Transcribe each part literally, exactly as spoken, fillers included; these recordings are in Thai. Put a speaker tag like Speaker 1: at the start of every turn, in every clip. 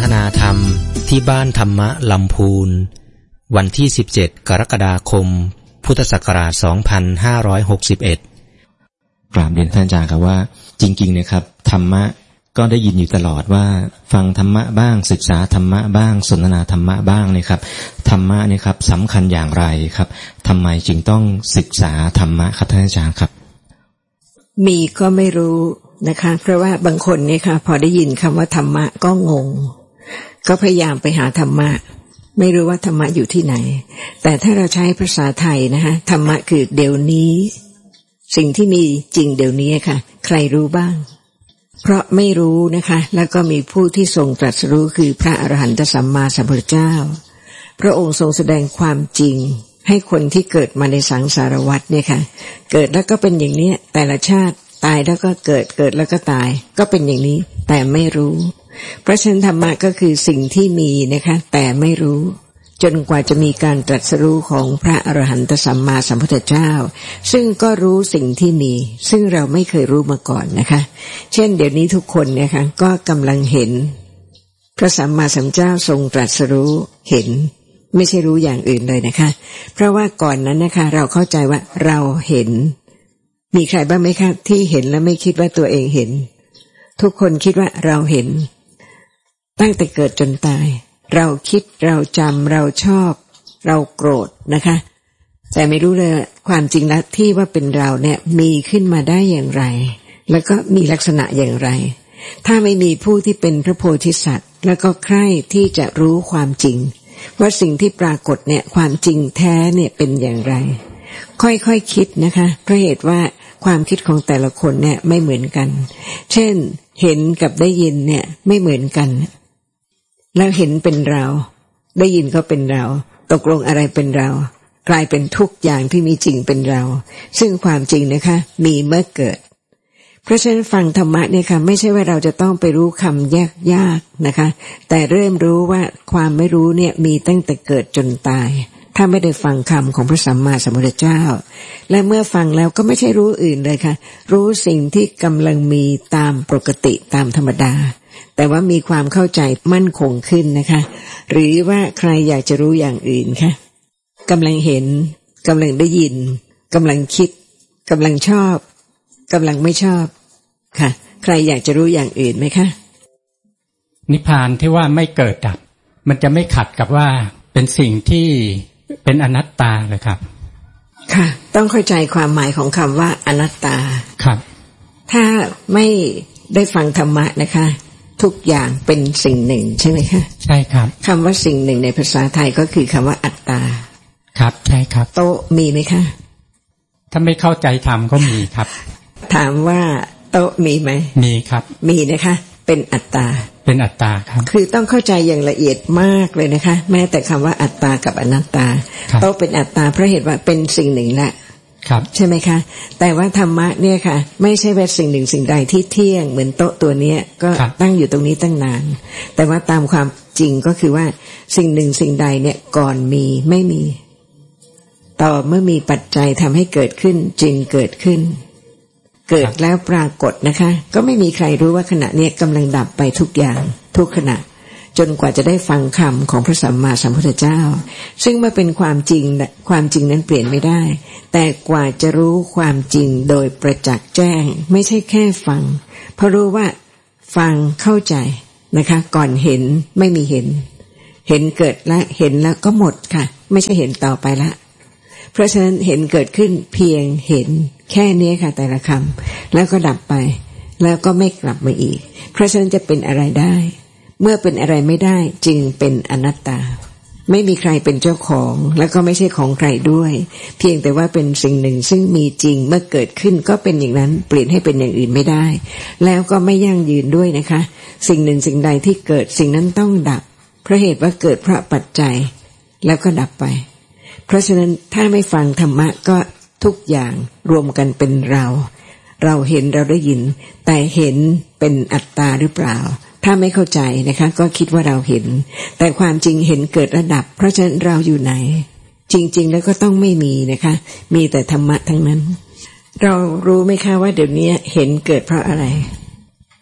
Speaker 1: นาธรรมที่บ้านธรรมะลำพูนวันที่สิบเจ็ดกรกฎาคมพุทธศักราชสองพันห้าร้อยหกสิบเอ็ดกราบเรียนท่านอาจารย์ครับว่าจริงๆนะครับธรรมะก็ได้ยินอยู่ตลอดว่าฟังธรรมะบ้างศึกษาธรรมะบ้างสนทนาธรรมะบ้างนะครับธรรมะนี่ครับสำคัญอย่างไรครับทำไมจึงต้องศึกษาธรรมะครับท่านอาจารย์ครับ
Speaker 2: มีก็ไม่รู้นะคะเพราะว่าบางคนเนี่ยค่ะพอได้ยินคำว่าธรรมะก็งงก็พยายามไปหาธรรมะไม่รู้ว่าธรรมะอยู่ที่ไหนแต่ถ้าเราใช้ภาษาไทยนะคะธรรมะคือเดี๋ยวนี้สิ่งที่มีจริงเดี๋ยวนี้ค่ะใครรู้บ้างเพราะไม่รู้นะคะแล้วก็มีผู้ที่ทรงตรัสรู้คือพระอรหันตสัมมาสัมพุทธเจ้าพระองค์ทรงแสดงความจริงให้คนที่เกิดมาในสังสารวัฏเนี่ยค่ะเกิดแล้วก็เป็นอย่างนี้แต่ละชาติตายแล้วก็เกิดเกิดแล้วก็ตายก็เป็นอย่างนี้แต่ไม่รู้เพราะฉะนั้นธรรมะก็คือสิ่งที่มีนะคะแต่ไม่รู้จนกว่าจะมีการตรัสรู้ของพระอรหันตสัมมาสัมพุทธเจ้าซึ่งก็รู้สิ่งที่มีซึ่งเราไม่เคยรู้มาก่อนนะคะเช่นเดี๋ยวนี้ทุกคนเนี่ยค่ะก็กำลังเห็นพระสัมมาสัมพุทธเจ้าทรงตรัสรู้เห็นไม่ใช่รู้อย่างอื่นเลยนะคะเพราะว่าก่อนนั้นนะคะเราเข้าใจว่าเราเห็นมีใครบ้างไหมคะที่เห็นแล้วไม่คิดว่าตัวเองเห็นทุกคนคิดว่าเราเห็นตั้งแต่เกิดจนตายเราคิดเราจำเราชอบเราโกรธนะคะแต่ไม่รู้เลยความจริงแล้วที่ว่าเป็นเราเนี่ยมีขึ้นมาได้อย่างไรแล้วก็มีลักษณะอย่างไรถ้าไม่มีผู้ที่เป็นพระโพธิสัตว์แล้วก็ใคร่ที่จะรู้ความจริงว่าสิ่งที่ปรากฏเนี่ยความจริงแท้เนี่ยเป็นอย่างไรค่อยๆ ค, คิดนะคะเพราะเหตุว่าความคิดของแต่ละคนเนี่ยไม่เหมือนกันเช่นเห็นกับได้ยินเนี่ยไม่เหมือนกันแล้วเห็นเป็นเราได้ยินก็เป็นเราตกลงอะไรเป็นเรากลายเป็นทุกอย่างที่มีจริงเป็นเราซึ่งความจริงนะคะมีเมื่อเกิดเพราะฉะนั้นฟังธรรมะเนี่ยค่ะไม่ใช่ว่าเราจะต้องไปรู้คำยากๆนะคะแต่เริ่มรู้ว่าความไม่รู้เนี่ยมีตั้งแต่เกิดจนตายถ้าไม่ได้ฟังคำของพระสัมมาสัมพุทธเจ้าและเมื่อฟังแล้วก็ไม่ใช่รู้อื่นเลยค่ะรู้สิ่งที่กำลังมีตามปกติตามธรรมดาแต่ว่ามีความเข้าใจมั่นคงขึ้นนะคะหรือว่าใครอยากจะรู้อย่างอื่นคะกำลังเห็นกำลังได้ยินกำลังคิดกำลังชอบกำลังไม่ชอบค่ะใครอยากจะรู้อย่างอื่นไหมคะ
Speaker 3: นิพพานที่ว่าไม่เกิดดับมันจะไม่ขัดกับว่าเป็นสิ่งที่เป็นอนัตตาเลยครับ
Speaker 2: ค่ะต้องเข้าใจความหมายของคำว่าอนัตตา
Speaker 3: ครับ
Speaker 2: ถ้าไม่ได้ฟังธรรมะนะคะทุกอย่างเป็นสิ่งหนึ่งใช่ไหมคะ
Speaker 3: ใช่ครับ
Speaker 2: คำว่าสิ่งหนึ่งในภาษาไทยก็คือคำว่าอัตตา
Speaker 3: ครับใช่ครับ
Speaker 2: โต๊ะมีไหมคะ
Speaker 3: ถ้าไม่เข้าใจธรรมก็มีครับ
Speaker 2: ถามว่าโต๊ะมีไหม
Speaker 3: มีครับ
Speaker 2: มีนะคะเป็นอัตตา
Speaker 3: เป็นอัตตาครับ
Speaker 2: คือต้องเข้าใจอย่างละเอียดมากเลยนะคะแม้แต่คำว่าอัตตากับอนัตตาโต๊ะเป็นอัตตาเพราะเหตุว่าเป็นสิ่งหนึ่งแหละ
Speaker 3: ครับ
Speaker 2: ใช่ไหมคะแต่ว่าธรรมะเนี่ยค่ะไม่ใช่ว่าสิ่งหนึ่งสิ่งใดที่เที่ยงเหมือนโต๊ะตัวนี้ก็ตั้งอยู่ตรงนี้ตั้งนานแต่ว่าตามความจริงก็คือว่าสิ่งหนึ่งสิ่งใดเนี่ยก่อนมีไม่มีต่อเมื่อมีปัจจัยทำให้เกิดขึ้นจึงเกิดขึ้นเกิดแล้วปรากฏนะคะก็ไม่มีใครรู้ว่าขณะนี้กำลังดับไปทุกอย่างทุกขณะจนกว่าจะได้ฟังคำของพระสัมมาสัมพุทธเจ้าซึ่งเมื่อเป็นความจริงความจริงนั้นเปลี่ยนไม่ได้แต่กว่าจะรู้ความจริงโดยประจักษ์แจ้งไม่ใช่แค่ฟังเพราะรู้ว่าฟังเข้าใจนะคะก่อนเห็นไม่มีเห็นเห็นเกิดและเห็นแล้วก็หมดค่ะไม่ใช่เห็นต่อไปละเพราะฉะนั้นเห็นเกิดขึ้นเพียงเห็นแค่นี้ค่ะแต่ละคำแล้วก็ดับไปแล้วก็ไม่กลับมาอีกเพราะฉะนั้นจะเป็นอะไรได้เมื่อเป็นอะไรไม่ได้จึงเป็นอนัตตาไม่มีใครเป็นเจ้าของแล้วก็ไม่ใช่ของใครด้วยเพียงแต่ว่าเป็นสิ่งหนึ่งซึ่งมีจริงเมื่อเกิดขึ้นก็เป็นอย่างนั้นเปลี่ยนให้เป็นอย่างอื่นไม่ได้แล้วก็ไม่ยั่งยืนด้วยนะคะสิ่งหนึ่งสิ่งใดที่เกิดสิ่งนั้นต้องดับเพราะเหตุว่าเกิดเพราะปัจจัยแล้วก็ดับไปเพราะฉะนั้นถ้าไม่ฟังธรรมะก็ทุกอย่างรวมกันเป็นเราเราเห็นเราได้ยินแต่เห็นเป็นอัตตาหรือเปล่าถ้าไม่เข้าใจนะคะก็คิดว่าเราเห็นแต่ความจริงเห็นเกิดระดับเพราะฉะนั้นเราอยู่ไหนจริงๆแล้วก็ต้องไม่มีนะคะมีแต่ธรรมะทั้งนั้นเรารู้ไหมคะว่าเดี๋ยวนี้เห็นเกิดเพราะอะไร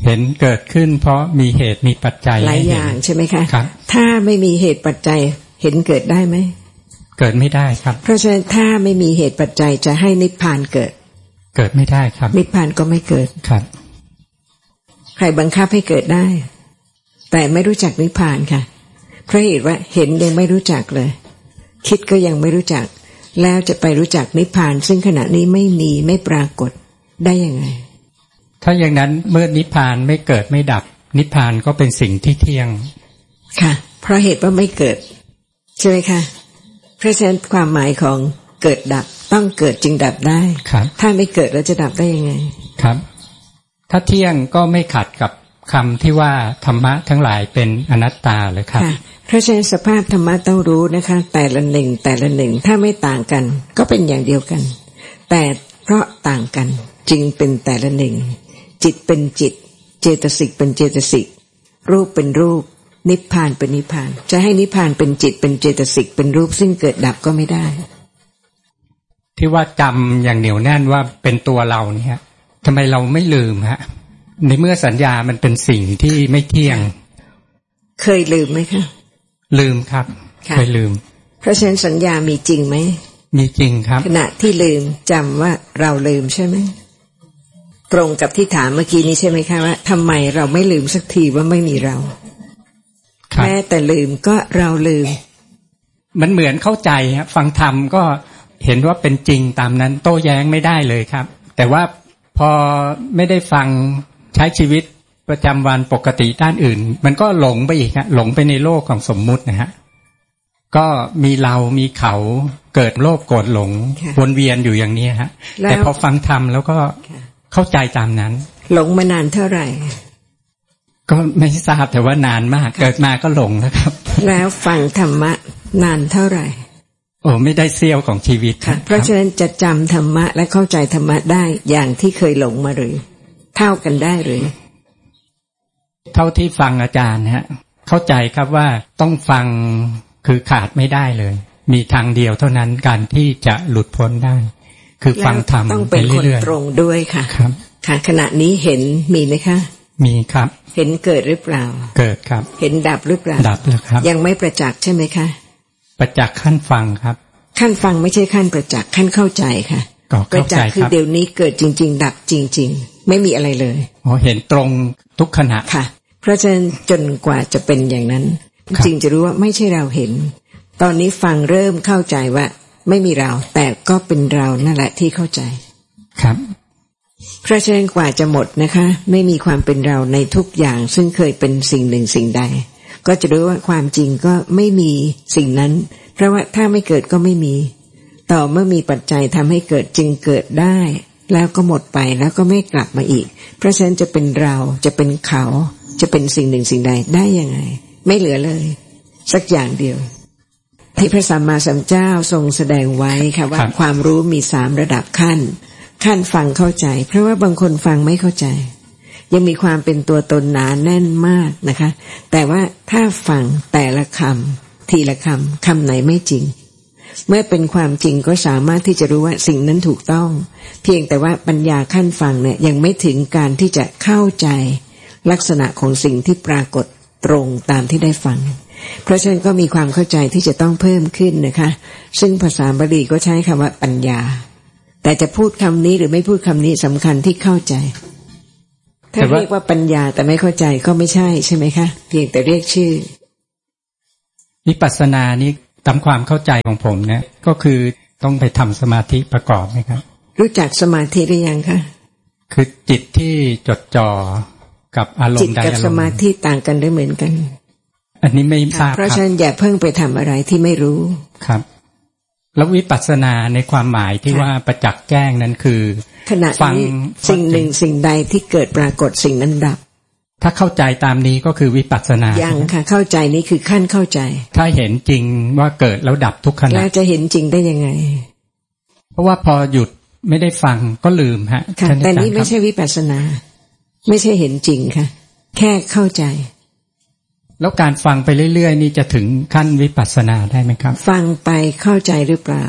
Speaker 3: เห็นเกิดขึ้นเพราะมีเหตุมีปัจจัย
Speaker 2: หลายอย่างใช่ไหมคะ
Speaker 3: ครับ
Speaker 2: ถ้าไม่มีเหตุปัจจัยเห็นเกิดได้ไหม
Speaker 3: เกิดไม่ได้ครับ
Speaker 2: เพราะฉะนั้นถ้าไม่มีเหตุปัจจัยจะให้นิพพานเกิด
Speaker 3: เกิดไม่ได้ครับ
Speaker 2: นิพพานก็ไม่เกิด
Speaker 3: ครับ
Speaker 2: ใครบังคับให้เกิดได้แต่ไม่รู้จักนิพพานค่ะเพราะเหตุว่าเห็นยังไม่รู้จักเลยคิดก็ยังไม่รู้จักแล้วจะไปรู้จักนิพพานซึ่งขณะนี้ไม่มีไม่ปรากฏได้ยังไง
Speaker 3: ถ้าอย่างนั้นเมื่อนิพพานไม่เกิดไม่ดับนิพพานก็เป็นสิ่งที่เที่ยง
Speaker 2: ค่ะเพราะเหตุว่าไม่เกิดใช่ไหมคะเพราะฉะนั้นความหมายของเกิดดับต้องเกิดจึงดับได้
Speaker 3: ครับ
Speaker 2: ถ้าไม่เกิดแล้วจะดับได้ยังไง
Speaker 3: ครับถ้าเที่ยงก็ไม่ขัดกับคำที่ว่าธรรมะทั้งหลายเป็นอนัตตาเลยครับ
Speaker 2: เพราะฉะนั้นสภาพธรรมะต้องรู้นะคะแต่ละหนึ่งแต่ละหนึ่งถ้าไม่ต่างกันก็เป็นอย่างเดียวกันแต่เพราะต่างกันจึงเป็นแต่ละหนึ่งจิตเป็นจิตเจตสิกเป็นเจตสิกรูปเป็นรูปนิพพานเป็นนิพพานจะให้นิพพานเป็นจิตเป็นเจตสิกเป็นรูปซึ่งเกิดดับก็ไม่ได้
Speaker 3: ที่ว่าจำอย่างเหนียวแน่นว่าเป็นตัวเราเนี่ยทำไมเราไม่ลืมฮะในเมื่อสัญญามันเป็นสิ่งที่ไม่เที่ยง
Speaker 2: เคยลืมไหมคะ
Speaker 3: ลืมครับเคยลืม
Speaker 2: เพราะฉะนั้นสัญญามีจริงไหม
Speaker 3: มีจริงครับ
Speaker 2: ขณะที่ลืมจำว่าเราลืมใช่ไหมตรงกับที่ถามเมื่อกี้นี้ใช่ไหมคะว่าทำไมเราไม่ลืมสักทีว่าไม่มีเราแม้แต่ลืมก็เราลืม
Speaker 3: มันเหมือนเข้าใจครับฟังธรรมก็เห็นว่าเป็นจริงตามนั้นโต้แย้งไม่ได้เลยครับแต่ว่าพอไม่ได้ฟังใช้ชีวิตประจำวันปกติด้านอื่นมันก็หลงไปอีกฮะหลงไปในโลกของสมมุตินะฮะก็มีเรามีเขาเกิดโลภโกรธหลงวนเวียนอยู่อย่างนี้ฮะแต่พอฟังธรรมแล้วก็เข้าใจตามนั้น
Speaker 2: หลงมานานเท่าไหร่
Speaker 3: ก็ไม่ทราบแต่ว่านานมากเกิดมาก็หลงแล้วครับ
Speaker 2: แล้วฟังธรรมะนานเท่าไหร่
Speaker 3: โอ้ไม่ได้เสี้ยวของชีวิต
Speaker 2: เพราะฉะนั้นจะจำธรรมะและเข้าใจธรรมะได้อย่างที่เคยหลงมาหรือเท่ากันได้หรือ
Speaker 3: เท่าที่ฟังอาจารย์ฮะเข้าใจครับว่าต้องฟังคือขาดไม่ได้เลยมีทางเดียวเท่านั้นการที่จะหลุดพ้นได้คือฟังธรรม
Speaker 2: ต้องเป็นคนตรงด้วยค่ะ
Speaker 3: ครับ
Speaker 2: ค่ะขณะนี้เห็นมีไหมคะ
Speaker 3: มีครับ
Speaker 2: เห็นเกิดหรือเปล่า
Speaker 3: เกิดครับ
Speaker 2: เห็นดับหรือเปล่า
Speaker 3: ดับแล้วครับ
Speaker 2: ยังไม่ประจักษ์ใช่ไหมคะ
Speaker 3: ประจักษ์ขั้นฟังครับ
Speaker 2: ขั้นฟังไม่ใช่ขั้นประจักษ์ขั้นเข้าใจค่ะประจักษ์คือเดี๋ยวนี้เกิดจริงๆดับจริงๆไม่มีอะไรเลย
Speaker 3: อ๋อเห็นตรงทุกขณะ
Speaker 2: ค่ะเพราะฉะนั้นจนกว่าจะเป็นอย่างนั้นจริงจะรู้ว่าไม่ใช่เราเห็นตอนนี้ฟังเริ่มเข้าใจว่าไม่มีเราแต่ก็เป็นเรานั่นแหละที่เข้าใจ
Speaker 3: ครับ
Speaker 2: เพราะฉะนั้นกว่าจะหมดนะคะไม่มีความเป็นเราในทุกอย่างซึ่งเคยเป็นสิ่งหนึ่งสิ่งใดก็จะรู้ว่าความจริงก็ไม่มีสิ่งนั้นเพราะว่าถ้าไม่เกิดก็ไม่มีต่อเมื่อมีปัจจัยทำให้เกิดจึงเกิดได้แล้วก็หมดไปแล้วก็ไม่กลับมาอีกเพราะฉะนั้นจะเป็นเราจะเป็นเขาจะเป็นสิ่งหนึ่งสิ่งใดได้ยังไงไม่เหลือเลยสักอย่างเดียวที่พระสัมมาสัมพุทธเจ้าทรงแสดงไว้ค่ะว่าความรู้มีสามระดับขั้นขั้นฟังเข้าใจเพราะว่าบางคนฟังไม่เข้าใจยังมีความเป็นตัวตนหนาแน่นมากนะคะแต่ว่าถ้าฟังแต่ละคำทีละคำคำไหนไม่จริงเมื่อเป็นความจริงก็สามารถที่จะรู้ว่าสิ่งนั้นถูกต้องเพียงแต่ว่าปัญญาขั้นฟังเนี่ยยังไม่ถึงการที่จะเข้าใจลักษณะของสิ่งที่ปรากฏตรงตามที่ได้ฟังเพราะฉะนั้นก็มีความเข้าใจที่จะต้องเพิ่มขึ้นนะคะซึ่งภาษาบาลีก็ใช้คำว่าปัญญาแต่จะพูดคำนี้หรือไม่พูดคำนี้สำคัญที่เข้าใจถ้าเรียกว่าปัญญาแต่ไม่เข้าใจก็ไม่ใช่ใช่ไหมคะเพียงแต่เรียกชื่อ
Speaker 3: วิปัสสนานี้ตามความเข้าใจของผมเนี่ยก็คือต้องไปทำสมาธิประกอบไหมครับ
Speaker 2: รู้จักสมาธิหรือยังคะ
Speaker 3: คือจิตที่จดจ่อกับอารมณ์ใดอารมณ์
Speaker 2: จิตกับสมาธิต่างกันหรือเหมือนกัน
Speaker 3: อันนี้ไม่ทราบ
Speaker 2: เพราะฉะนั้นอย่าเพิ่งไปทำอะไรที่ไม่รู้
Speaker 3: ครับแล้ววิปัสสนาในความหมายที่ว่าประจักษ์แจ้งนั้นคือ
Speaker 2: ขณะนี้สิ่งหนึ่งสิ่งใดที่เกิดปรากฏสิ่งนั้นดับ
Speaker 3: ถ้าเข้าใจตามนี้ก็คือวิปัสสนา
Speaker 2: ยังค่ะเข้าใจนี้คือขั้นเข้าใจ
Speaker 3: ถ้าเห็นจริงว่าเกิดแล้วดับทุกขณะ
Speaker 2: แล้วจะเห็นจริงได้ยังไง
Speaker 3: เพราะว่าพอหยุดไม่ได้ฟังก็ลืมฮะ
Speaker 2: แต่นี่ไม่ใช่วิปัสสนาไม่ใช่เห็นจริงค่ะแค่เข้าใจ
Speaker 3: แล้วการฟังไปเรื่อยๆนี่จะถึงขั้นวิปัสสนาได้ไหมครับ
Speaker 2: ฟังไปเข้าใจหรือเปล่า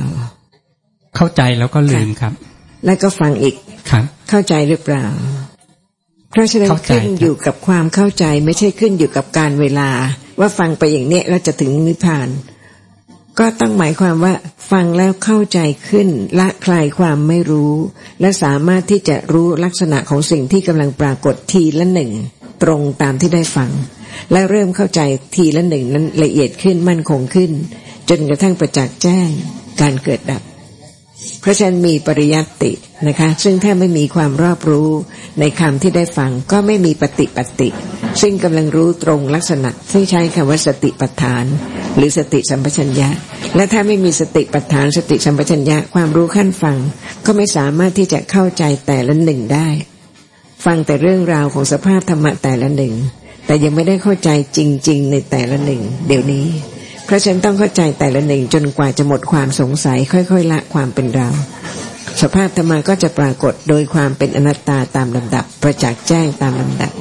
Speaker 3: เข้าใจแล้วก็ลืมครับ
Speaker 2: แล้วก็ฟังอีก
Speaker 3: ครับ
Speaker 2: เข้าใจหรือเปล่าเพราะฉะนั้นขึ้นอยู่กับความเข้าใจไม่ใช่ขึ้นอยู่กับการเวลาว่าฟังไปอย่างเนี้ยแล้วจะถึงนิพพานก็ต้องหมายความว่าฟังแล้วเข้าใจขึ้นละคลายความไม่รู้และสามารถที่จะรู้ลักษณะของสิ่งที่กำลังปรากฏทีละหนึ่งตรงตามที่ได้ฟังและเริ่มเข้าใจทีละหนึ่งนั้นละเอียดขึ้นมั่นคงขึ้นจนกระทั่งประจักษ์แจ้งการเกิดดับเพราะฉะนั้นมีปริยัตินะคะซึ่งถ้าไม่มีความรอบรู้ในคำที่ได้ฟังก็ไม่มีปฏิปัติซึ่งกำลังรู้ตรงลักษณะที่ใช้คำว่าสติปัฏฐานหรือสติสัมปชัญญะและถ้าไม่มีสติปัฏฐานสติสัมปชัญญะความรู้ขั้นฟังก็ไม่สามารถที่จะเข้าใจแต่ละหนึ่งได้ฟังแต่เรื่องราวของสภาพธรรมะแต่ละหนึ่งแต่ยังไม่ได้เข้าใจจริงๆในแต่ละหนึ่งเดี๋ยวนี้เพราะฉะนั้นต้องเข้าใจแต่ละหนึ่งจนกว่าจะหมดความสงสัยค่อยๆละความเป็นเราสภาพธรรมะก็จะปรากฏโดยความเป็นอนัตตาตามลำดับประจักษ์แจ้งตามลำดับ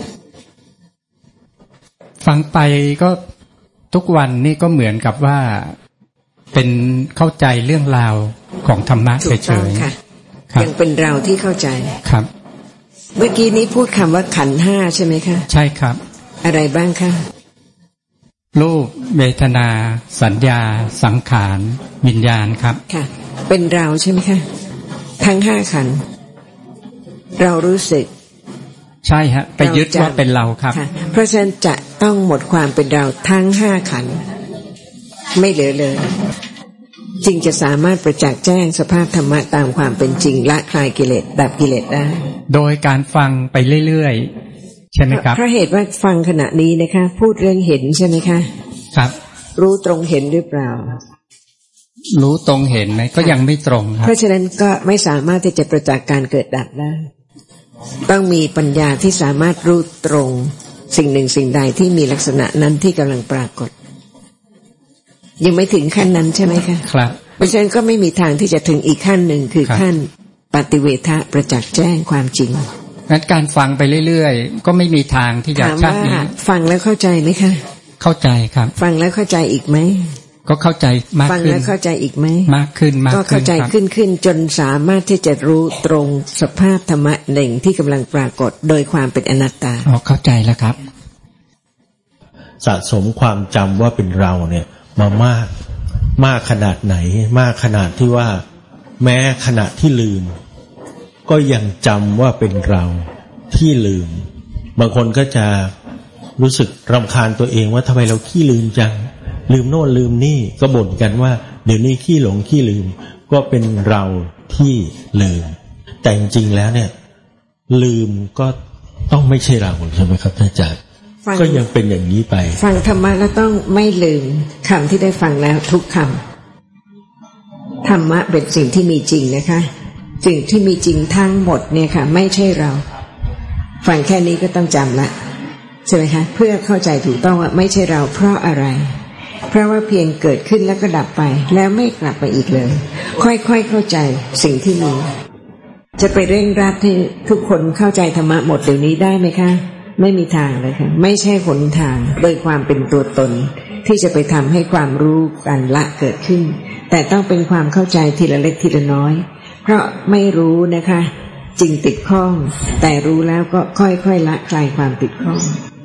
Speaker 3: ฟังไปก็ทุกวันนี่ก็เหมือนกับว่าเป็นเข้าใจเรื่องราวของธรรมะเฉยๆค่ะ
Speaker 2: ยังเป็นเราที่เข้าใจ
Speaker 3: ครับ
Speaker 2: เมื่อกี้นี้พูดคำว่าขันธ์ห้าใช่ไหมคะ
Speaker 3: ใช่ครับ
Speaker 2: อะไรบ้างคะ
Speaker 3: รูปเวทนาสัญญาสังขารวิญญาณครับ
Speaker 2: ค่ะเป็นเราใช่ไหมคะทั้งห้าขันธ์เรารู้สึก
Speaker 3: ใช่ฮะไปยึดว่าเป็นเราครับ
Speaker 2: เพราะฉะนั้นจะต้องหมดความเป็นเราทั้งห้าขันธ์ไม่เหลือเลยจึงจะสามารถประจักษ์แจ้งสภาพธรรมะตามความเป็นจริงละคลายกิเลสดับกิเลสได้
Speaker 3: โดยการฟังไปเรื่อยๆใช่ไหมครับ
Speaker 2: เพราะเหตุว่าฟังขณะนี้นะคะพูดเรื่องเห็นใช่ไหมคะ
Speaker 3: ครับ
Speaker 2: รู้ตรงเห็นหรือเปล่า
Speaker 3: รู้ตรงเห็นไหมก็ยังไม่ตรงครับ
Speaker 2: เพราะฉะนั้นก็ไม่สามารถที่จะประจักษ์การเกิดดับได้ต้องมีปัญญาที่สามารถรู้ตรงสิ่งหนึ่งสิ่งใดที่มีลักษณะนั้นที่กำลังปรากฏยังไม่ถึงขั้นนั้นใช่ไหมคะ
Speaker 3: ครับ
Speaker 2: เพราะฉะนั้นก็ไม่มีทางที่จะถึงอีกขั้นหนึ่งคือขั้นปฏิเวทะประจักษ์แจ้งความจริง
Speaker 3: งั้นการฟังไปเรื่อยๆก็ไม่มีทางที่จะชาตินี้
Speaker 2: ฟังแล้วเข้าใจไหมคะ
Speaker 3: เข้าใจครับ
Speaker 2: ฟังแล้วเข้าใจอีกไหม
Speaker 3: ก็เข้าใจมากขึ้น
Speaker 2: ฟังแล้วเข้าใจอีกไหม
Speaker 3: มากขึ้นมากขึ้น
Speaker 2: ก็เข้าใจขึ้นขึ้นจนสามารถที่จะรู้ตรงสภาพธรรมะหนึ่งที่กำลังปรากฏโดยความเป็นอนัตตา
Speaker 3: อ๋อเข้าใจแล้วครับ
Speaker 4: สะสมความจำว่าเป็นเราเนี่ยมามากมากขนาดไหนมากขนาดที่ว่าแม้ขณะที่ลืมก็ยังจำว่าเป็นเราที่ลืมบางคนก็จะรู้สึกรำคาญตัวเองว่าทำไมเราขี้ลืมจังลืมโน่นลืมนี่ก็บ่นกันว่าเดี๋ยวนี้ขี้หลงขี้ลืมก็เป็นเราที่ลืมแต่จริงๆแล้วเนี่ยลืมก็ต้องไม่ใช่เราใช่ไหมครับท่านอาจารย์ก็ยังเป็นอย่างนี้ไป
Speaker 2: ฟังธรรมะแล้วต้องไม่ลืมคำที่ได้ฟังแล้วทุกคำธรรมะเป็นสิ่งที่มีจริงนะคะสิ่งที่มีจริงทั้งหมดเนี่ยค่ะไม่ใช่เราฟังแค่นี้ก็ต้องจำละใช่ไหมคะเพื่อเข้าใจถูกต้องว่าไม่ใช่เราเพราะอะไรเพราะว่าเพียงเกิดขึ้นแล้วก็ดับไปแล้วไม่กลับมาอีกเลยค่อยๆเข้าใจสิ่งที่มีจะไปเร่งรัดให้ทุกคนเข้าใจธรรมะหมดเดี๋ยวนี้ได้ไหมคะไม่มีทางเลยค่ะไม่ใช่หนทางโดยความเป็นตัวตนที่จะไปทำให้ความรู้การละเกิดขึ้นแต่ต้องเป็นความเข้าใจทีละเล็กทีละน้อยเพราะไม่รู้นะคะจึงติดข้องแต่รู้แล้วก็ค่อยๆละคลายความติดข้อง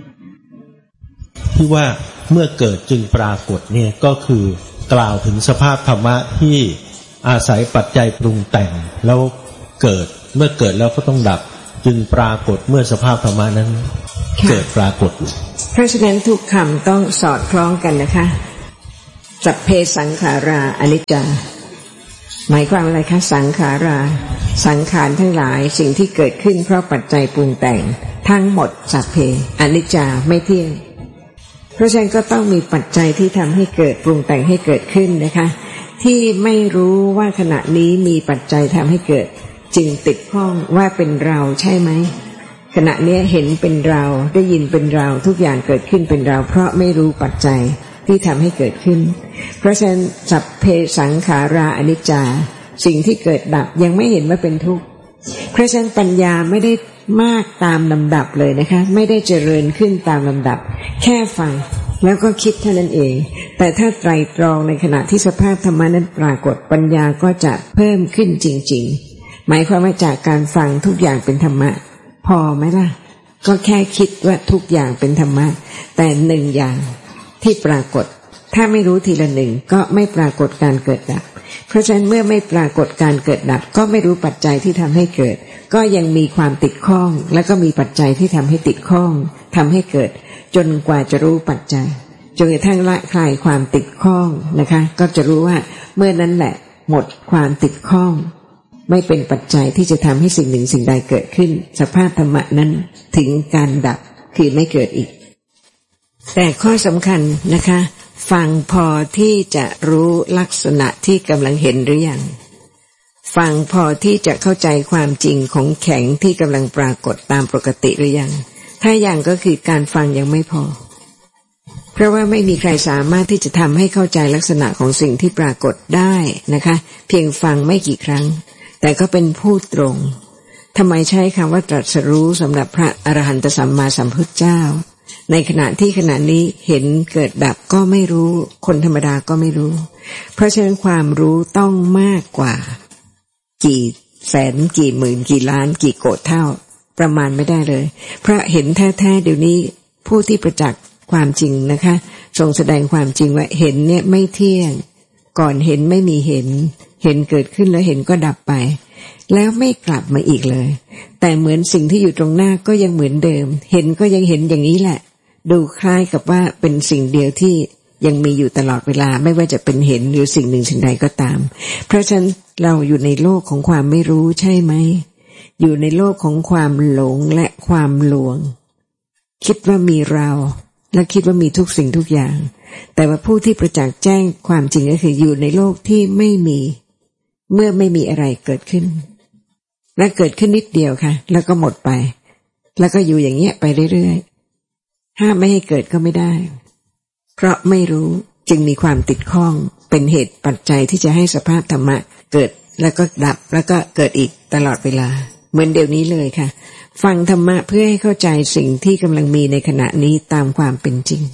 Speaker 4: ที่ว่าเมื่อเกิดจึงปรากฏเนี่ยก็คือกล่าวถึงสภาพธรรมะที่อาศัยปัจจัยปรุงแต่งแล้วเกิดเมื่อเกิดแล้วก็ต้องดับจึงปรากฏเมื่อสภาพธรรมะนั้นเกิดปรากฏ
Speaker 2: เพราะฉะนั้นทุกคำต้องสอดคล้องกันนะคะสัพเพสังขาราอนิจจาหมายความอะไรคะสังขาราสังขารทั้งหลายสิ่งที่เกิดขึ้นเพราะปัจจัยปรุงแต่งทั้งหมดสัพเพอนิจจาไม่เที่ยงเพราะฉะนั้นก็ต้องมีปัจจัยที่ทำให้เกิดปรุงแต่งให้เกิดขึ้นนะคะที่ไม่รู้ว่าขณะนี้มีปัจจัยทำให้เกิดจึงติดข้องว่าเป็นเราใช่ไหมขณะนี้เห็นเป็นเราได้ยินเป็นเราทุกอย่างเกิดขึ้นเป็นเราเพราะไม่รู้ปัจจัยที่ทำให้เกิดขึ้นเพราะฉะนั้นสัพเพสังขาราอนิจจาสิ่งที่เกิดดับยังไม่เห็นว่าเป็นทุกข์เพราะฉะนั้นปัญญาไม่ได้มากตามลำดับเลยนะคะไม่ได้เจริญขึ้นตามลำดับแค่ฟังแล้วก็คิดเท่านั้นเองแต่ถ้าไตรตรองในขณะที่สภาพธรรมะนั้นปรากฏปัญญาก็จะเพิ่มขึ้นจริงๆหมายความว่าจากการฟังทุกอย่างเป็นธรรมะพอไหมล่ะก็แค่คิดว่าทุกอย่างเป็นธรรมะแต่หนึ่งอย่างที่ปรากฏถ้าไม่รู้ทีละหนึ่งก็ไม่ปรากฏการเกิดดับเพราะฉะนั้นเมื่อไม่ปรากฏการเกิดดับก็ไม่รู้ปัจจัยที่ทำให้เกิดก็ยังมีความติดข้องแล้วก็มีปัจจัยที่ทำให้ติดข้องทำให้เกิดจนกว่าจะรู้ปัจจัยจนกระทั่งละคลายความติดข้องนะคะก็จะรู้ว่าเมื่อนั้นแหละหมดความติดข้องไม่เป็นปัจจัยที่จะทำให้สิ่งหนึ่งสิ่งใดเกิดขึ้นสภาพธรรมะนั้นถึงการดับคือไม่เกิดอีกแต่ข้อสำคัญนะคะฟังพอที่จะรู้ลักษณะที่กำลังเห็นหรือยังฟังพอที่จะเข้าใจความจริงของแข็งที่กำลังปรากฏตามปกติหรือยังถ้าอย่างก็คือการฟังยังไม่พอเพราะว่าไม่มีใครสามารถที่จะทำให้เข้าใจลักษณะของสิ่งที่ปรากฏได้นะคะเพียงฟังไม่กี่ครั้งแต่ก็เป็นผู้ตรงทำไมใช้คำว่าตรัสรู้สำหรับพระอรหันตสัมมาสัมพุทธเจ้าในขณะที่ขณะนี้เห็นเกิดดับก็ไม่รู้คนธรรมดาก็ไม่รู้เพราะฉะนั้นความรู้ต้องมากกว่ากี่แสนกี่หมื่นกี่ล้านกี่โกฏเท่าประมาณไม่ได้เลยเพราะเห็นแท้ๆเดี๋ยวนี้ผู้ที่ประจักษ์ความจริงนะคะทรงแสดงความจริงว่าเห็นเนี่ยไม่เที่ยงก่อนเห็นไม่มีเห็นเห็นเกิดขึ้นแล้วเห็นก็ดับไปแล้วไม่กลับมาอีกเลยแต่เหมือนสิ่งที่อยู่ตรงหน้าก็ยังเหมือนเดิมเห็นก็ยังเห็นอย่างนี้แหละดูคล้ายกับว่าเป็นสิ่งเดียวที่ยังมีอยู่ตลอดเวลาไม่ว่าจะเป็นเห็นหรือสิ่งหนึ่งสิ่งใดก็ตามเพราะฉะนั้นเราอยู่ในโลกของความไม่รู้ใช่ไหมอยู่ในโลกของความหลงและความลวงคิดว่ามีเราและคิดว่ามีทุกสิ่งทุกอย่างแต่ว่าผู้ที่ประจักษ์แจ้งความจริงก็คืออยู่ในโลกที่ไม่มีเมื่อไม่มีอะไรเกิดขึ้นและเกิดขึ้นนิดเดียวค่ะแล้วก็หมดไปแล้วก็อยู่อย่างเงี้ยไปเรื่อยๆห้ามไม่ให้เกิดก็ไม่ได้เพราะไม่รู้จึงมีความติดข้องเป็นเหตุปัจจัยที่จะให้สภาพธรรมะเกิดแล้วก็ดับแล้วก็เกิดอีกตลอดเวลาเหมือนเดี๋ยวนี้เลยค่ะฟังธรรมะเพื่อให้เข้าใจสิ่งที่กำลังมีในขณะนี้ตามความเป็นจริง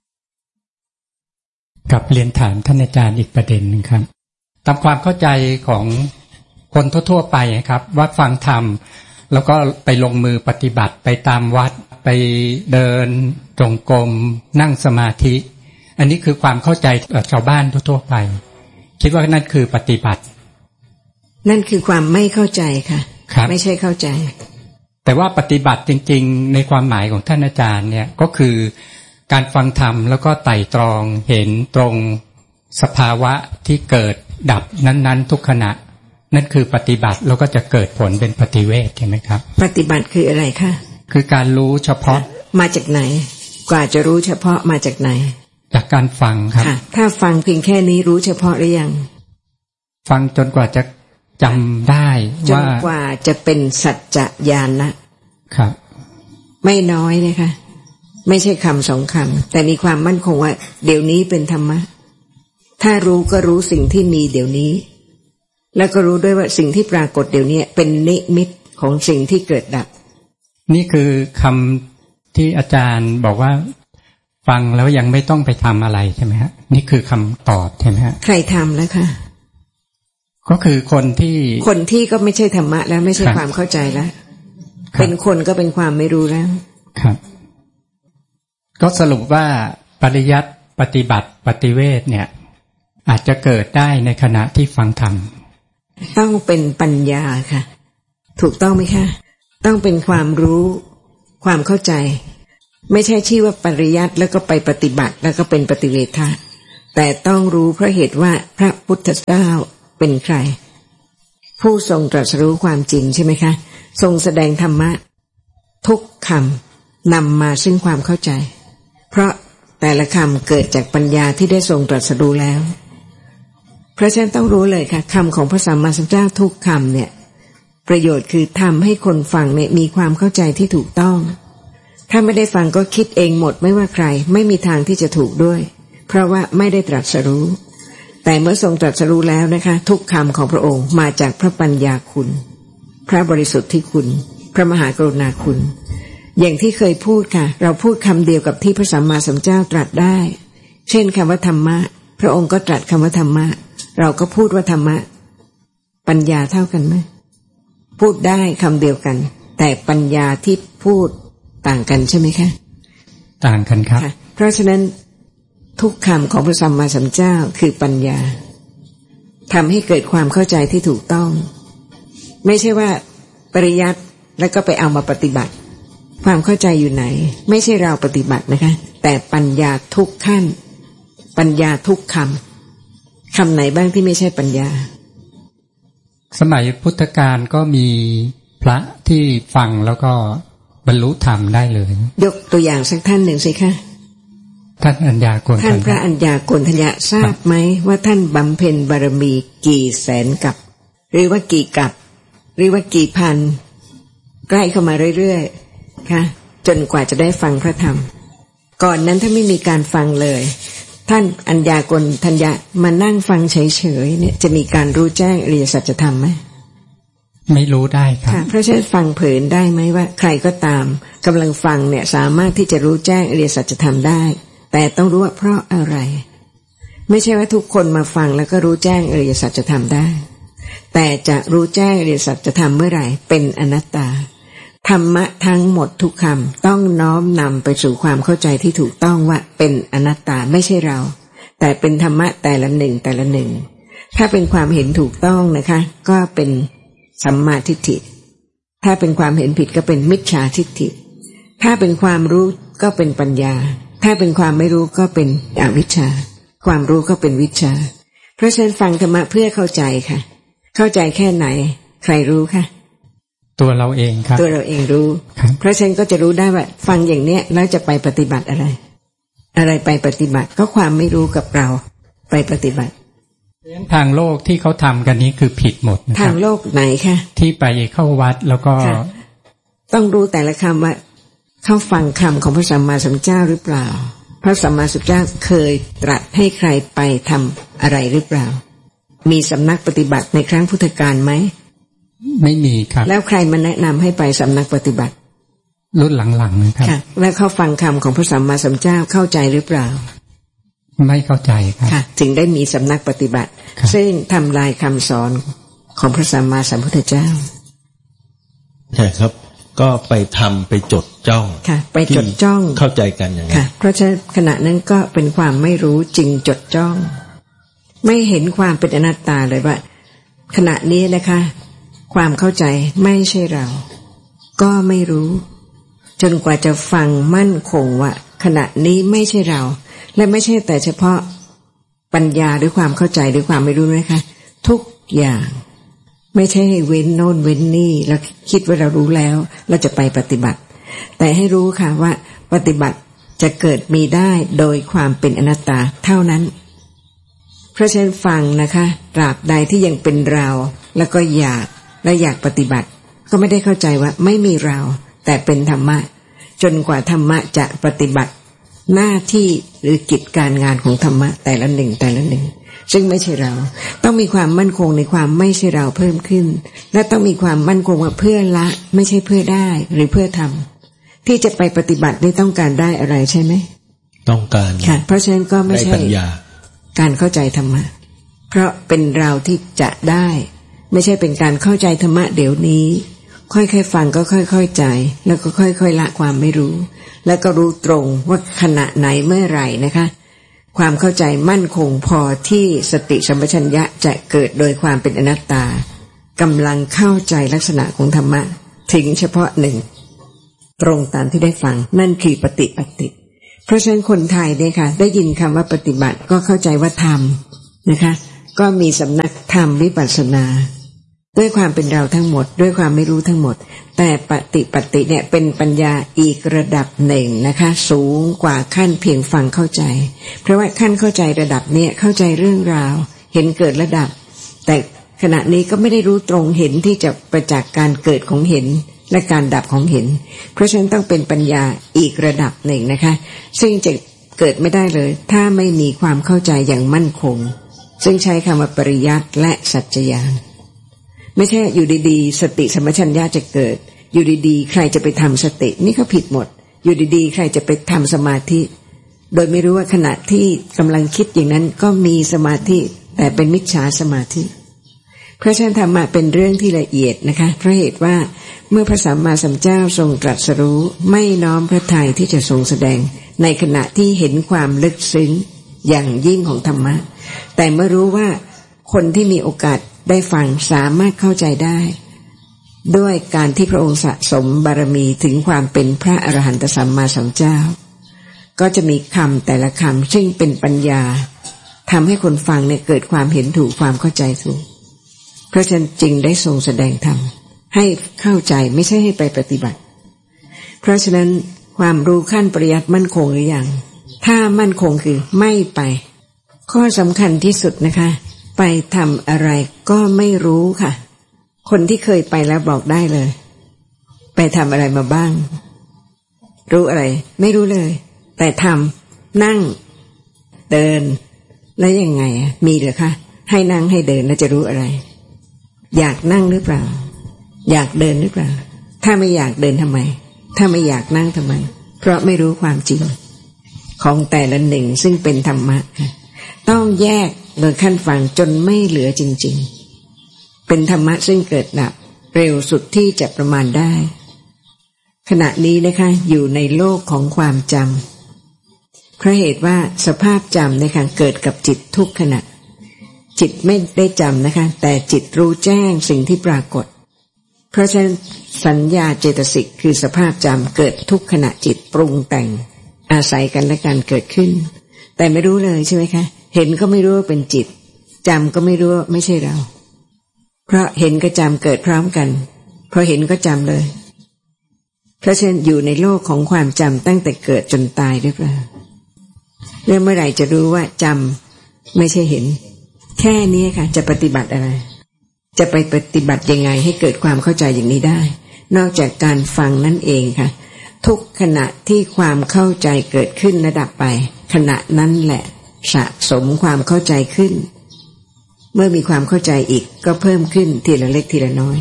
Speaker 3: กับเรียนถามท่านอาจารย์อีกประเด็นนึงครับตามความเข้าใจของคนทั่วๆไปครับว่าฟังธรรมแล้วก็ไปลงมือปฏิบัติไปตามวัดไปเดินจงกรมนั่งสมาธิอันนี้คือความเข้าใจชาวบ้านทั่วๆไปคิดว่านั่นคือปฏิบัติ
Speaker 2: นั่นคือความไม่เข้าใจค่ะไม่ใช่เข้าใจ
Speaker 3: แต่ว่าปฏิบัติจริงๆในความหมายของท่านอาจารย์เนี่ยก็คือการฟังธรรมแล้วก็ไต่ตรองเห็นตรงสภาวะที่เกิดดับนั้นๆทุกขณะนั่นคือปฏิบัติแล้วก็จะเกิดผลเป็นปฏิเวทใช่ไหมครับ
Speaker 2: ปฏิบัติคืออะไรคะ
Speaker 3: คือการรู้เฉพาะ
Speaker 2: มาจากไหนกว่าจะรู้เฉพาะมาจากไหน
Speaker 3: จากการฟังครับ
Speaker 2: ถ้าฟังเพียงแค่นี้รู้เฉพาะหรือยัง
Speaker 3: ฟังจนกว่าจะจำได้
Speaker 2: จนกว่าจะเป็นสัจจญาณนะครับไม่น้อยนะคะไม่ใช่คำสองคำแต่มีความมั่นคงว่าเดี๋ยวนี้เป็นธรรมะถ้ารู้ก็รู้สิ่งที่มีเดี๋ยวนี้แล้วก็รู้ด้วยว่าสิ่งที่ปรากฏเดี๋ยวนี้เป็นนิมิตของสิ่งที่เกิดดับ
Speaker 3: นี่คือคำที่อาจารย์บอกว่าฟังแล้วยังไม่ต้องไปทำอะไรใช่ไหมฮะนี่คือคำตอบใช่ไหมฮะ
Speaker 2: ใครทำแล้วคะ
Speaker 3: ก็คือคนที่
Speaker 2: คนที่ก็ไม่ใช่ธรรมะแล้วไม่ใช่ความเข้าใจแล้วเป็นคนก็เป็นความไม่รู้แล้ว
Speaker 3: ครับก็สรุปว่าปริยัติปฏิบัติปฏิเวทเนี่ยอาจจะเกิดได้ในขณะที่ฟังธรรม
Speaker 2: ต้องเป็นปัญญาค่ะถูกต้องไหมคะต้องเป็นความรู้ความเข้าใจไม่ใช่ชื่อว่าปริยัติแล้วก็ไปปฏิบัติแล้วก็เป็นปฏิเวทะแต่ต้องรู้เพราะเหตุว่าพระพุทธเจ้าเป็นใครผู้ทรงตรัสรู้ความจริงใช่ไหมคะทรงแสดงธรรมะทุกคำนำมาซึ่งความเข้าใจเพราะแต่ละคำเกิดจากปัญญาที่ได้ทรงตรัสรู้แล้วเพราะฉะนั้นต้องรู้เลยค่ะคำของพระสัมมาสัมพุทธเจ้าทุกคำเนี่ยประโยชน์คือทำให้คนฟังเนี่ยมีความเข้าใจที่ถูกต้องถ้าไม่ได้ฟังก็คิดเองหมดไม่ว่าใครไม่มีทางที่จะถูกด้วยเพราะว่าไม่ได้ตรัสรู้แต่เมื่อทรงตรัสรู้แล้วนะคะทุกคำของพระองค์มาจากพระปัญญาคุณพระบริสุทธิ์ที่คุณพระมหากรุณาคุณอย่างที่เคยพูดค่ะเราพูดคำเดียวกับที่พระสัมมาสัมพุทธเจ้าตรัสได้เช่นคำว่าธรรมะพระองค์ก็ตรัสคำว่าธรรมะเราก็พูดว่าธรรมะปัญญาเท่ากันไหมพูดได้คำเดียวกันแต่ปัญญาที่พูดต่างกันใช่ไหมคะ
Speaker 3: ต่างกันครับ
Speaker 2: เพราะฉะนั้นทุกคำของพระสัมมาสัมพุทธเจ้าคือปัญญาทำให้เกิดความเข้าใจที่ถูกต้องไม่ใช่ว่าปริยัติแล้วก็ไปเอามาปฏิบัติความเข้าใจอยู่ไหนไม่ใช่เราปฏิบัตินะคะแต่ปัญญาทุกขั้นปัญญาทุกคำคำไหนบ้างที่ไม่ใช่ปัญญา
Speaker 3: สมัยพุทธกาลก็มีพระที่ฟังแล้วก็บรรลุธรรมได้เลย
Speaker 2: ยกตัวอย่างสักท่านหนึ่งสิคะ
Speaker 3: ท่านอัญญาโกณทัญญะ
Speaker 2: ท่านพระอัญญาโกณทัญญะทราบไหมว่าท่านบำเพ็ญบารมีกี่แสนกับหรือว่ากี่กับหรือว่ากี่พันใกล้เข้ามาเรื่อยๆค่ะจนกว่าจะได้ฟังพระธรรมก่อนนั้นถ้าไม่มีการฟังเลยท่านอัญญาโกณทัญญะมานั่งฟังเฉยๆเนี่ยจะมีการรู้แจ้งอริยสัจธรรมไหม
Speaker 3: ไม่รู้ได้ครับ
Speaker 2: เพราะฉะนั้นฟังเผินได้ไหมว่าใครก็ตามกำลังฟังเนี่ยสามารถที่จะรู้แจ้งอริยสัจธรรมได้แต่ต้องรู้ว่าเพราะอะไรไม่ใช่ว่าทุกคนมาฟังแล้วก็รู้แจ้งอริยสัจธรรมได้แต่จะรู้แจ้งอริยสัจธรรมเมื่อไหร่เป็นอนัตตาธรรมะทั้งหมดทุกคำต้องน้อมนำไปสู่ความเข้าใจที่ถูกต้องว่าเป็นอนัตตาไม่ใช่เราแต่เป็นธรรมะแต่ละหนึ่งแต่ละหนึ่งถ้าเป็นความเห็นถูกต้องนะคะก็เป็นสัมมาทิฏฐิถ้าเป็นความเห็นผิดก็เป็นมิจฉาทิฏฐิถ้าเป็นความรู้ก็เป็นปัญญาถ้าเป็นความไม่รู้ก็เป็นอวิชชาความรู้ก็เป็นวิชชาเพราะฉะนั้นฟังธรรมะเพื่อเข้าใจค่ะเข้าใจแค่ไหนใครรู้คะ
Speaker 3: ตัวเราเองครับ
Speaker 2: ตัวเราเองรู้เพราะฉะนั้นก็จะรู้ได้ว่าฟังอย่างเนี้ยแล้วจะไปปฏิบัติอะไรอะไรไปปฏิบัติก็ความไม่รู้กับเราไปปฏิบัติ
Speaker 3: ทางโลกที่เขาทำกันนี้คือผิดหมดนะครับ
Speaker 2: ทางโลกไหนคะ
Speaker 3: ที่ไปเข้าวัดแล้วก็
Speaker 2: ต้องรู้แต่ละคำว่าเข้าฟังคำของพระสัมมาสัมพุทธเจ้าหรือเปล่าพระสัมมาสัมพุทธเจ้าเคยตรัสให้ใครไปทำอะไรหรือเปล่ามีสำนักปฏิบัติในครั้งพุทธกาลไหม
Speaker 3: ไม่มีครับ
Speaker 2: แล้วใครมาแนะนำให้ไปสำนักปฏิบัติ
Speaker 3: รุ่นหลังๆนะครับ
Speaker 2: แล้วเขาฟังคำของพระสัมมาสัมพุทธเจ้าเข้าใจหรือเปล่า
Speaker 3: ไม่เข้าใจครับ
Speaker 2: ค่ะจึงได้มีสำนักปฏิบัติซึ่งทำลายคำสอนของพระสัมมาสัมพุทธเจ้า
Speaker 4: ใช่ครับก็ไปทำไปจดจ้อง
Speaker 2: ค่ะไปจดจ้อง
Speaker 4: เข้าใจกันอย่าง
Speaker 2: นั้นเพราะฉะนั้นขณะนั้นก็เป็นความไม่รู้จริงจดจ้องไม่เห็นความเป็นอนัตตาเลยว่าขณะนี้นะคะความเข้าใจไม่ใช่เราก็ไม่รู้จนกว่าจะฟังมั่นคงว่าขณะนี้ไม่ใช่เราและไม่ใช่แต่เฉพาะปัญญาหรือความเข้าใจหรือความไม่รู้นะคะทุกอย่างไม่ใช่ให้เว้นโน่นเว้นนี่แล้วคิดว่าเรารู้แล้วเราจะไปปฏิบัติแต่ให้รู้ค่ะว่าปฏิบัติจะเกิดมีได้โดยความเป็นอนัตตาเท่านั้นเพราะฉะนั้นฟังนะคะตราบใดที่ยังเป็นเราแล้วก็อยากและอยากปฏิบัติก็ไม่ได้เข้าใจว่าไม่มีเราแต่เป็นธรรมะจนกว่าธรรมะจะปฏิบัติหน้าที่หรือกิจการงานของธรรมะแต่ละหนึ่งแต่ละหนึ่งซึ่งไม่ใช่เราต้องมีความมั่นคงในความไม่ใช่เราเพิ่มขึ้นและต้องมีความมั่นคงว่าเพื่อละไม่ใช่เพื่อได้หรือเพื่อทำที่จะไปปฏิบัตินี่ต้องการได้อะไรใช่ไหม
Speaker 4: ต้องการ
Speaker 2: ค่ะเพราะฉะนั้นก็ไม่ใช่การเข้าใจธรรมะเพราะเป็นเราที่จะได้ไม่ใช่เป็นการเข้าใจธรรมะเดี๋ยวนี้ค่อยๆฟังก็ค่อยๆใจแล้วก็ค่อยๆละความไม่รู้แล้วก็รู้ตรงว่าขณะไหนเมื่อไหร่นะคะความเข้าใจมั่นคงพอที่สติสัมปชัญญะจะเกิดโดยความเป็นอนัตตากำลังเข้าใจลักษณะของธรรมะถึงเฉพาะหนึ่งตรงตามที่ได้ฟังนั่นคือปฏิปฏิเพราะฉะนั้นคนไทยเนี่ยค่ะได้ยินคำว่าปฏิบัติก็เข้าใจว่าธรรมนะคะก็มีสำนักธรรมวิปัสสนาด้วยความเป็นเราทั้งหมดด้วยความไม่รู้ทั้งหมดแต่ปฏิปฏิเนี่ยเป็นปัญญาอีกระดับหนึ่งนะคะสูงกว่าขั้นเพียงฟังเข้าใจเพราะว่าขั้นเข้าใจระดับเนี้ยเข้าใจเรื่องราวเห็นเกิดระดับแต่ขณะนี้ก็ไม่ได้รู้ตรงเห็นที่จะประจักษ์การเกิดของเห็นและการดับของเห็นเพราะฉะนั้นต้องเป็นปัญญาอีกระดับหนึ่งนะคะซึ่งจะเกิดไม่ได้เลยถ้าไม่มีความเข้าใจอย่างมั่นคงซึ่งใช้คำว่าปริยัติและสัจจญาณไม่ใช่อยู่ดีๆสติสัมปชัญญะจะเกิดอยู่ดีๆใครจะไปทำสตินี่ก็ผิดหมดอยู่ดีๆใครจะไปทำสมาธิโดยไม่รู้ว่าขณะที่กำลังคิดอย่างนั้นก็มีสมาธิแต่เป็นมิจฉาสมาธิเพราะฉะนั้นธรรมะเป็นเรื่องที่ละเอียดนะคะเพราะเหตุว่าเมื่อพระสัมมาสัมพุทธเจ้าทรงตรัสรู้ไม่น้อมพระทัยที่จะทรงแสดงในขณะที่เห็นความลึกซึ้งอย่างยิ่งของธรรมะแต่เมื่อรู้ว่าคนที่มีโอกาสได้ฟังสามารถเข้าใจได้ด้วยการที่พระองค์สะสมบารมีถึงความเป็นพระอรหันตสัมมาสัมพุทธเจ้าก็จะมีคำแต่ละคำซึ่งเป็นปัญญาทำให้คนฟังเนี่ยเกิดความเห็นถูกความเข้าใจถูกเพราะฉะนั้นจึงได้ทรงแสดงธรรมให้เข้าใจไม่ใช่ให้ไปปฏิบัติเพราะฉะนั้นความรู้ขั้นปริยัติมั่นคงหรือยังถ้ามั่นคงคือไม่ไปข้อสำคัญที่สุดนะคะไปทำอะไรก็ไม่รู้ค่ะคนที่เคยไปแล้วบอกได้เลยไปทำอะไรมาบ้างรู้อะไรไม่รู้เลยแต่ทำนั่งเดินแล้วยังไงมีเหรอคะให้นั่งให้เดินแล้วจะรู้อะไรอยากนั่งหรือเปล่าอยากเดินหรือเปล่าถ้าไม่อยากเดินทำไมถ้าไม่อยากนั่งทำไมเพราะไม่รู้ความจริงของแต่ละหนึ่งซึ่งเป็นธรรมะต้องแยกโดยขั้นฟังจนไม่เหลือจริงๆเป็นธรรมะซึ่งเกิดดับเร็วสุดที่จะประมาณได้ขณะนี้นะคะอยู่ในโลกของความจำเพราะเหตุว่าสภาพจำนะคะเกิดกับจิตทุกขณะจิตไม่ได้จำนะคะแต่จิตรู้แจ้งสิ่งที่ปรากฏเพราะฉะนั้นสัญญาเจตสิกคือสภาพจำเกิดทุกขณะจิตปรุงแต่งอาศัยกันและกันเกิดขึ้นแต่ไม่รู้เลยใช่ไหมคะเห็นก็ไม่รู้ว่าเป็นจิตจำก็ไม่รู้ว่าไม่ใช่เราเพราะเห็นกับจำเกิดพร้อมกันพอเห็นก็จำเลยเพราะฉะนั้นอยู่ในโลกของความจำตั้งแต่เกิดจนตายหรือเปล่าแล้วเมื่อไหร่จะรู้ว่าจำไม่ใช่เห็นแค่นี้ค่ะจะปฏิบัติอะไรจะไปปฏิบัติยังไงให้เกิดความเข้าใจอย่างนี้ได้นอกจากการฟังนั่นเองค่ะทุกขณะที่ความเข้าใจเกิดขึ้นระดับไปขณะนั้นแหละสะสมความเข้าใจขึ้นเมื่อมีความเข้าใจอีกก็เพิ่มขึ้นทีละเล็กทีละน้อย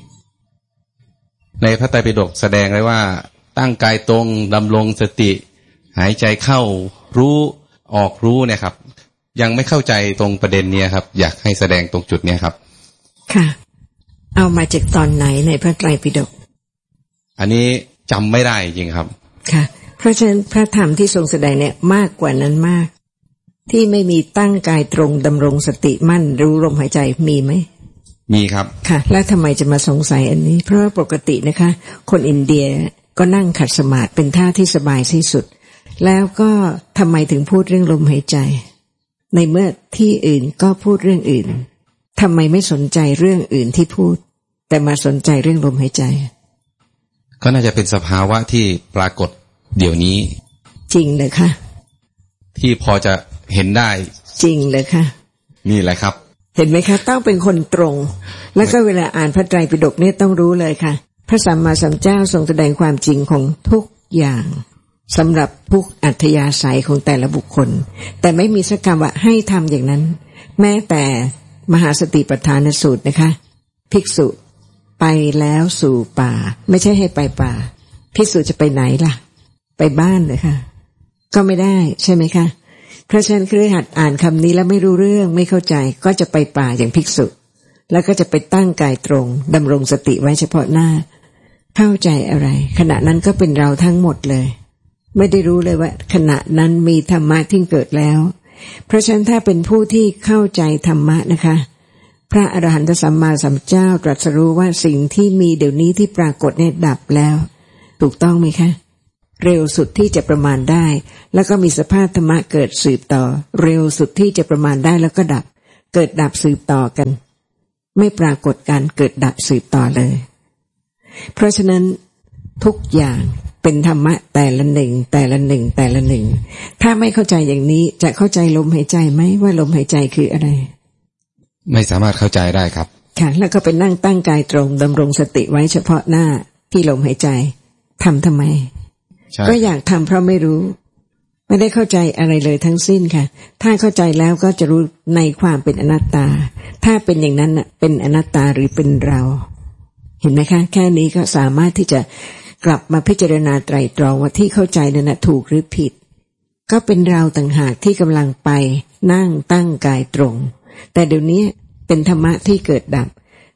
Speaker 5: ในพระไตรปิฎกแสดงไว้ว่าตั้งกายตรงดำรงสติหายใจเข้ารู้ออกรู้เนี่ยครับยังไม่เข้าใจตรงประเด็นนี้ครับอยากให้แสดงตรงจุดนี้ครับ
Speaker 2: ค่ะเอามาจากตอนไหนในพระไตรปิฎก
Speaker 5: อันนี้จำไม่ได้จริงครับ
Speaker 2: ค่ะเพราะฉะนั้นพระธรรมที่ทรงแสดงเนี่ยมากกว่านั้นมากที่ไม่มีตั้งกายตรงดำรงสติมั่นรู้ลมหายใจมีไหม
Speaker 5: มีครับ
Speaker 2: ค่ะแล้วทำไมจะมาสงสัยอันนี้เพราะว่าปกตินะคะคนอินเดียก็นั่งขัดสมาธิเป็นท่าที่สบายที่สุดแล้วก็ทำไมถึงพูดเรื่องลมหายใจในเมื่อที่อื่นก็พูดเรื่องอื่นทำไมไม่สนใจเรื่องอื่นที่พูดแต่มาสนใจเรื่องลมหายใจ
Speaker 5: ก็น่าจะเป็นสภาวะที่ปรากฏเดี๋ยวนี้
Speaker 2: จริงเลยค่ะ
Speaker 5: ที่พอจะเห็นได้
Speaker 2: จริงเลยค่ะ
Speaker 5: นี่แหละครับ
Speaker 2: เห็นไหมคะต้องเป็นคนตรงแล้วก็เวลาอ่านพระไตรปิฎกเนี่ยต้องรู้เลยค่ะพระสัมมาสัมพุทธเจ้าทรงแสดงความจริงของทุกอย่างสำหรับทุกอัธยาศัยของแต่ละบุคคลแต่ไม่มีสักคำว่าให้ทำอย่างนั้นแม้แต่มหาสติปัฏฐานสูตรนะคะภิกษุไปแล้วสู่ป่าไม่ใช่ให้ไปป่าภิกษุจะไปไหนล่ะไปบ้านเลยค่ะก็ไม่ได้ใช่ไหมคะเพราะฉะนั้นคือหัดอ่านคำนี้แล้วไม่รู้เรื่องไม่เข้าใจก็จะไปป่าอย่างภิกษุแล้วก็จะไปตั้งกายตรงดำรงสติไว้เฉพาะหน้าเข้าใจอะไรขณะนั้นก็เป็นเราทั้งหมดเลยไม่ได้รู้เลยว่าขณะนั้นมีธรรมะที่เกิดแล้วเพราะฉะนั้นถ้าเป็นผู้ที่เข้าใจธรรมะนะคะพระอรหันตสัมมาสัมพุทธเจ้าตรัสรู้ว่าสิ่งที่มีเดี๋ยวนี้ที่ปรากฏเนี่ยดับแล้วถูกต้องไหมคะเร็วสุดที่จะประมาณได้แล้วก็มีสภาพธรรมะเกิดสืบต่อเร็วสุดที่จะประมาณได้แล้วก็ดับเกิดดับสืบต่อกันไม่ปรากฏการเกิดดับสืบต่อเลยเพราะฉะนั้นทุกอย่างเป็นธรรมะแต่ละหนึ่งแต่ละหนึ่งแต่ละหนึ่งถ้าไม่เข้าใจอย่างนี้จะเข้าใจลมหายใจไหมว่าลมหายใจคืออะไร
Speaker 5: ไม่สามารถเข้าใจได้ครับ
Speaker 2: ค่ะแล้วก็ไปนั่งตั้งกายตรงดำรงสติไว้เฉพาะหน้าที่ลมหายใจทำทำไมก็อยากทำเพราะไม่รู้ไม่ได้เข้าใจอะไรเลยทั้งสิ้นค่ะถ้าเข้าใจแล้วก็จะรู้ในความเป็นอนัตตาถ้าเป็นอย่างนั้นน่ะเป็นอนัตตาหรือเป็นเราเห็นไหมคะแค่นี้ก็สามารถที่จะกลับมาพิจารณาไตรตรองว่าที่เข้าใจนั้นน่ะถูกหรือผิดก็เป็นเราต่างหากที่กำลังไปนั่งตั้งกายตรงแต่เดี๋ยวนี้เป็นธรรมะที่เกิดดับ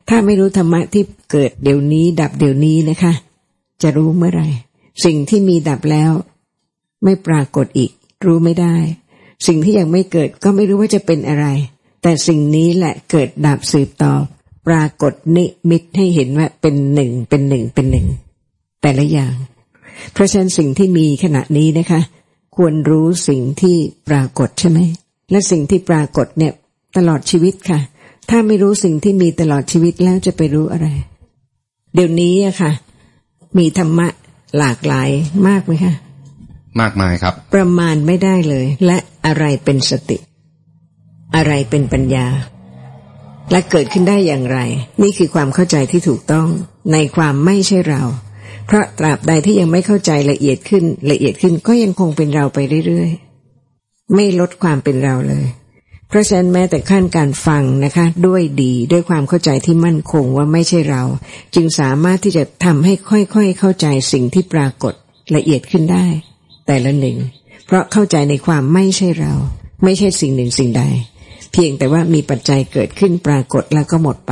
Speaker 2: ถ้าไม่รู้ธรรมะที่เกิดเดี๋ยวนี้ดับเดี๋ยวนี้นะคะจะรู้เมื่อไหร่สิ่งที่มีดับแล้วไม่ปรากฏอีกรู้ไม่ได้สิ่งที่ยังไม่เกิดก็ไม่รู้ว่าจะเป็นอะไรแต่สิ่งนี้แหละเกิดดับสืบต่อปรากฏนิมิตให้เห็นว่าเป็นหนึ่งเป็นหนึ่งเป็นหนึ่งแต่ละอย่างเพราะฉะนั้นสิ่งที่มีขณะนี้นะคะควรรู้สิ่งที่ปรากฏใช่ไหมและสิ่งที่ปรากฏเนี่ยตลอดชีวิตค่ะถ้าไม่รู้สิ่งที่มีตลอดชีวิตแล้วจะไปรู้อะไรเดี๋ยวนี้อะค่ะมีธรรมะหลากหลายมากไหมคะ
Speaker 5: มากมายครับ
Speaker 2: ประมาณไม่ได้เลยและอะไรเป็นสติอะไรเป็นปัญญาและเกิดขึ้นได้อย่างไรนี่คือความเข้าใจที่ถูกต้องในความไม่ใช่เราเพราะตราบใดที่ยังไม่เข้าใจละเอียดขึ้นละเอียดขึ้นก็ยังคงเป็นเราไปเรื่อยๆไม่ลดความเป็นเราเลยเพราะฉะนั้นแม้แต่ขั้นการฟังนะคะด้วยดีด้วยความเข้าใจที่มั่นคงว่าไม่ใช่เราจึงสามารถที่จะทำให้ค่อยๆเข้าใจสิ่งที่ปรากฏละเอียดขึ้นได้แต่ละหนึ่งเพราะเข้าใจในความไม่ใช่เราไม่ใช่สิ่งหนึ่งสิ่งใดเพียงแต่ว่ามีปัจจัยเกิดขึ้นปรากฏแล้วก็หมดไป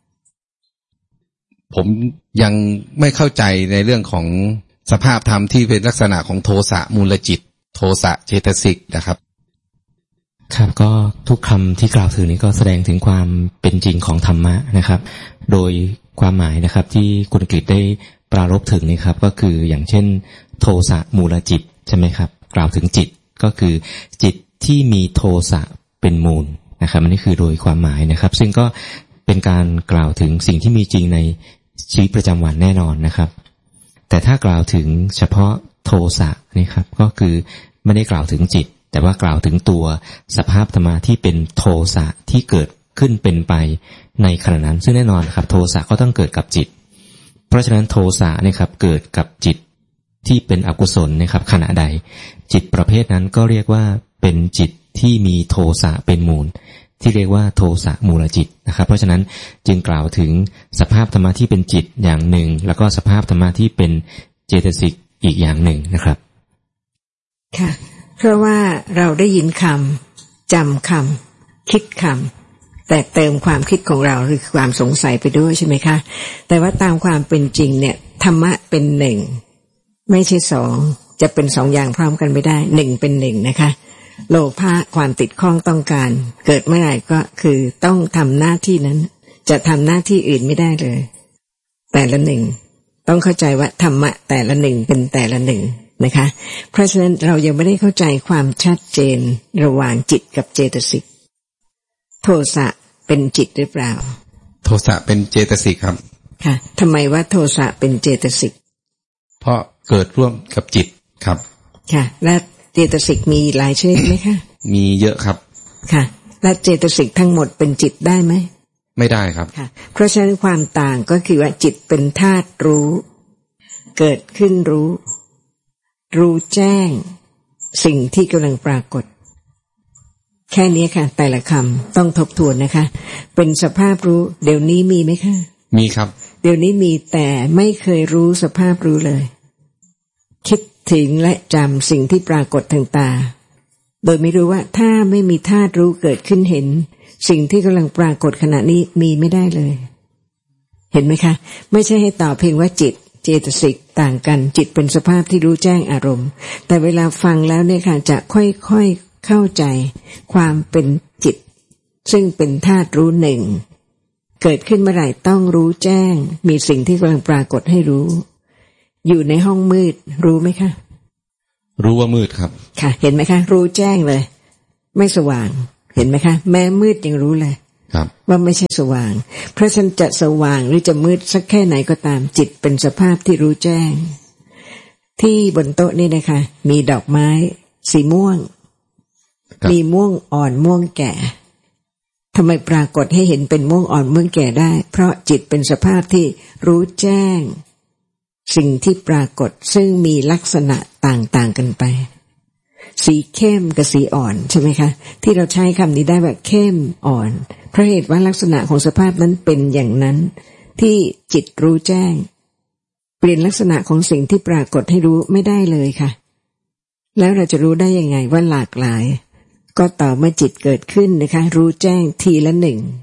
Speaker 5: ผมยังไม่เข้าใจในเรื่องของสภาพธรรมที่เป็นลักษณะของโทสะมูลจิตโทสะเจตสิกนะครับ
Speaker 1: ครับก็ทุกคำที่กล่าวถึงนี้ก็แสดงถึงความเป็นจริงของธรรมะนะครับโดยความหมายนะครับที่คุณกฤษได้ปรารภถึงนี่ครับก็คืออย่างเช่นโทสะมูลจิตใช่ไหมครับกล่าวถึงจิตก็คือจิตที่มีโทสะเป็นมูลนะครับอันนี้คือโดยความหมายนะครับซึ่งก็เป็นการกล่าวถึงสิ่งที่มีจริงในชีวิตประจำวันแน่นอนนะครับแต่ถ้ากล่าวถึงเฉพาะโทสะนี่ครับก็คือไม่ได้กล่าวถึงจิตแต่ว่ากล่าวถึงตัวสภาพธรรมะที่เป็นโทสะที่เกิดขึ้นเป็นไปในขณะนั้นซึ่งแน่นอนครับโทสะก็ต้องเกิดกับจิตเพราะฉะนั้นโทสะนี่ครับเกิดกับจิตที่เป็นอกุศลนะครับขณะใดจิตประเภทนั้นก็เรียกว่าเป็นจิตที่มีโทสะเป็นมูลที่เรียกว่าโทสะมูลจิตนะครับเพราะฉะนั้นจึงกล่าวถึงสภาพธรรมะที่เป็นจิตอย่างหนึ่งแล้วก็สภาพธรรมะที่เป็นเจตสิกอีกอย่างหนึ่งนะครับ
Speaker 2: ค่ะเพราะว่าเราได้ยินคำจำคำคิดคำแต่เติมความคิดของเราหรือความสงสัยไปด้วยใช่ไหมคะแต่ว่าตามความเป็นจริงเนี่ยธรรมะเป็นหนึ่งไม่ใช่สองจะเป็นสองอย่างพร้อมกันไม่ได้หนึ่งเป็นหนึ่งนะคะโลภะความติดข้องต้องการเกิดเมื่อไหร่ก็คือต้องทำหน้าที่นั้นจะทำหน้าที่อื่นไม่ได้เลยแต่ละหนึ่งต้องเข้าใจว่าธรรมะแต่ละหนึ่งเป็นแต่ละหนึ่งนะคะเพราะฉะนั้นเรายังไม่ได้เข้าใจความชัดเจนระหว่างจิตกับเจตสิกโทสะเป็นจิตหรือเปล่า
Speaker 5: โทสะเป็นเจตสิกครับ
Speaker 2: ค่ะทำไมว่าโทสะเป็นเจตสิก
Speaker 5: เพราะเกิดร่วมกับจิตครับ
Speaker 2: ค่ะและเจตสิกมีหลายชนิดไหมคะ
Speaker 5: มีเยอะครับ
Speaker 2: ค่ะและเจตสิกทั้งหมดเป็นจิตได้ไหม
Speaker 5: ไม่ได้ครับ
Speaker 2: ค่ะเพราะฉะนั้นความต่างก็คือว่าจิตเป็นธาตุรู้เกิดขึ้นรู้รู้แจ้งสิ่งที่กำลังปรากฏแค่นี้ค่ะแต่ละคำต้องทบทวนนะคะเป็นสภาพรู้เดี๋ยวนี้มีไหมคะ
Speaker 5: มีครับ
Speaker 2: เดี๋ยวนี้มีแต่ไม่เคยรู้สภาพรู้เลยคิดถึงและจำสิ่งที่ปรากฏทางตาโดยไม่รู้ว่าถ้าไม่มีธาตุรู้เกิดขึ้นเห็นสิ่งที่กำลังปรากฏขณะนี้มีไม่ได้เลยเห็นไหมคะไม่ใช่ให้ตอบเพียงว่าจิตเจตสิกต่างกันจิตเป็นสภาพที่รู้แจ้งอารมณ์แต่เวลาฟังแล้วเนี่ยค่ะจะค่อยๆเข้าใจความเป็นจิตซึ่งเป็นธาตุรู้หนึ่งเกิดขึ้นเมื่อไหร่ต้องรู้แจ้งมีสิ่งที่กำลังปรากฏให้รู้อยู่ในห้องมืดรู้ไหมคะ
Speaker 5: รู้ว่ามืดครับ
Speaker 2: ค่ะเห็นไหมคะรู้แจ้งเลยไม่สว่างเห็นไหมคะแม้มืดยังรู้เลยว่าไม่ใช่สว่างเพราะฉะนั้นจะสว่างหรือจะมืดสักแค่ไหนก็ตามจิตเป็นสภาพที่รู้แจ้งที่บนโต๊ะนี่นะคะมีดอกไม้สีม่วงมีม่วงอ่อนม่วงแก่ทำไมปรากฏให้เห็นเป็นม่วงอ่อนม่วงแก่ได้เพราะจิตเป็นสภาพที่รู้แจ้งสิ่งที่ปรากฏซึ่งมีลักษณะต่างๆกันไปสีเข้มกับสีอ่อนใช่ไหมคะที่เราใช้คำนี้ได้แบบเข้มอ่อนเพราะเหตุว่าลักษณะของสภาพนั้นเป็นอย่างนั้นที่จิตรู้แจ้งเปลี่ยนลักษณะของสิ่งที่ปรากฏให้รู้ไม่ได้เลยค่ะแล้วเราจะรู้ได้ยังไงว่าหลากหลายก็ต่อเมื่อจิตเกิดขึ้นนะคะรู้แจ้งทีละหนึ่ง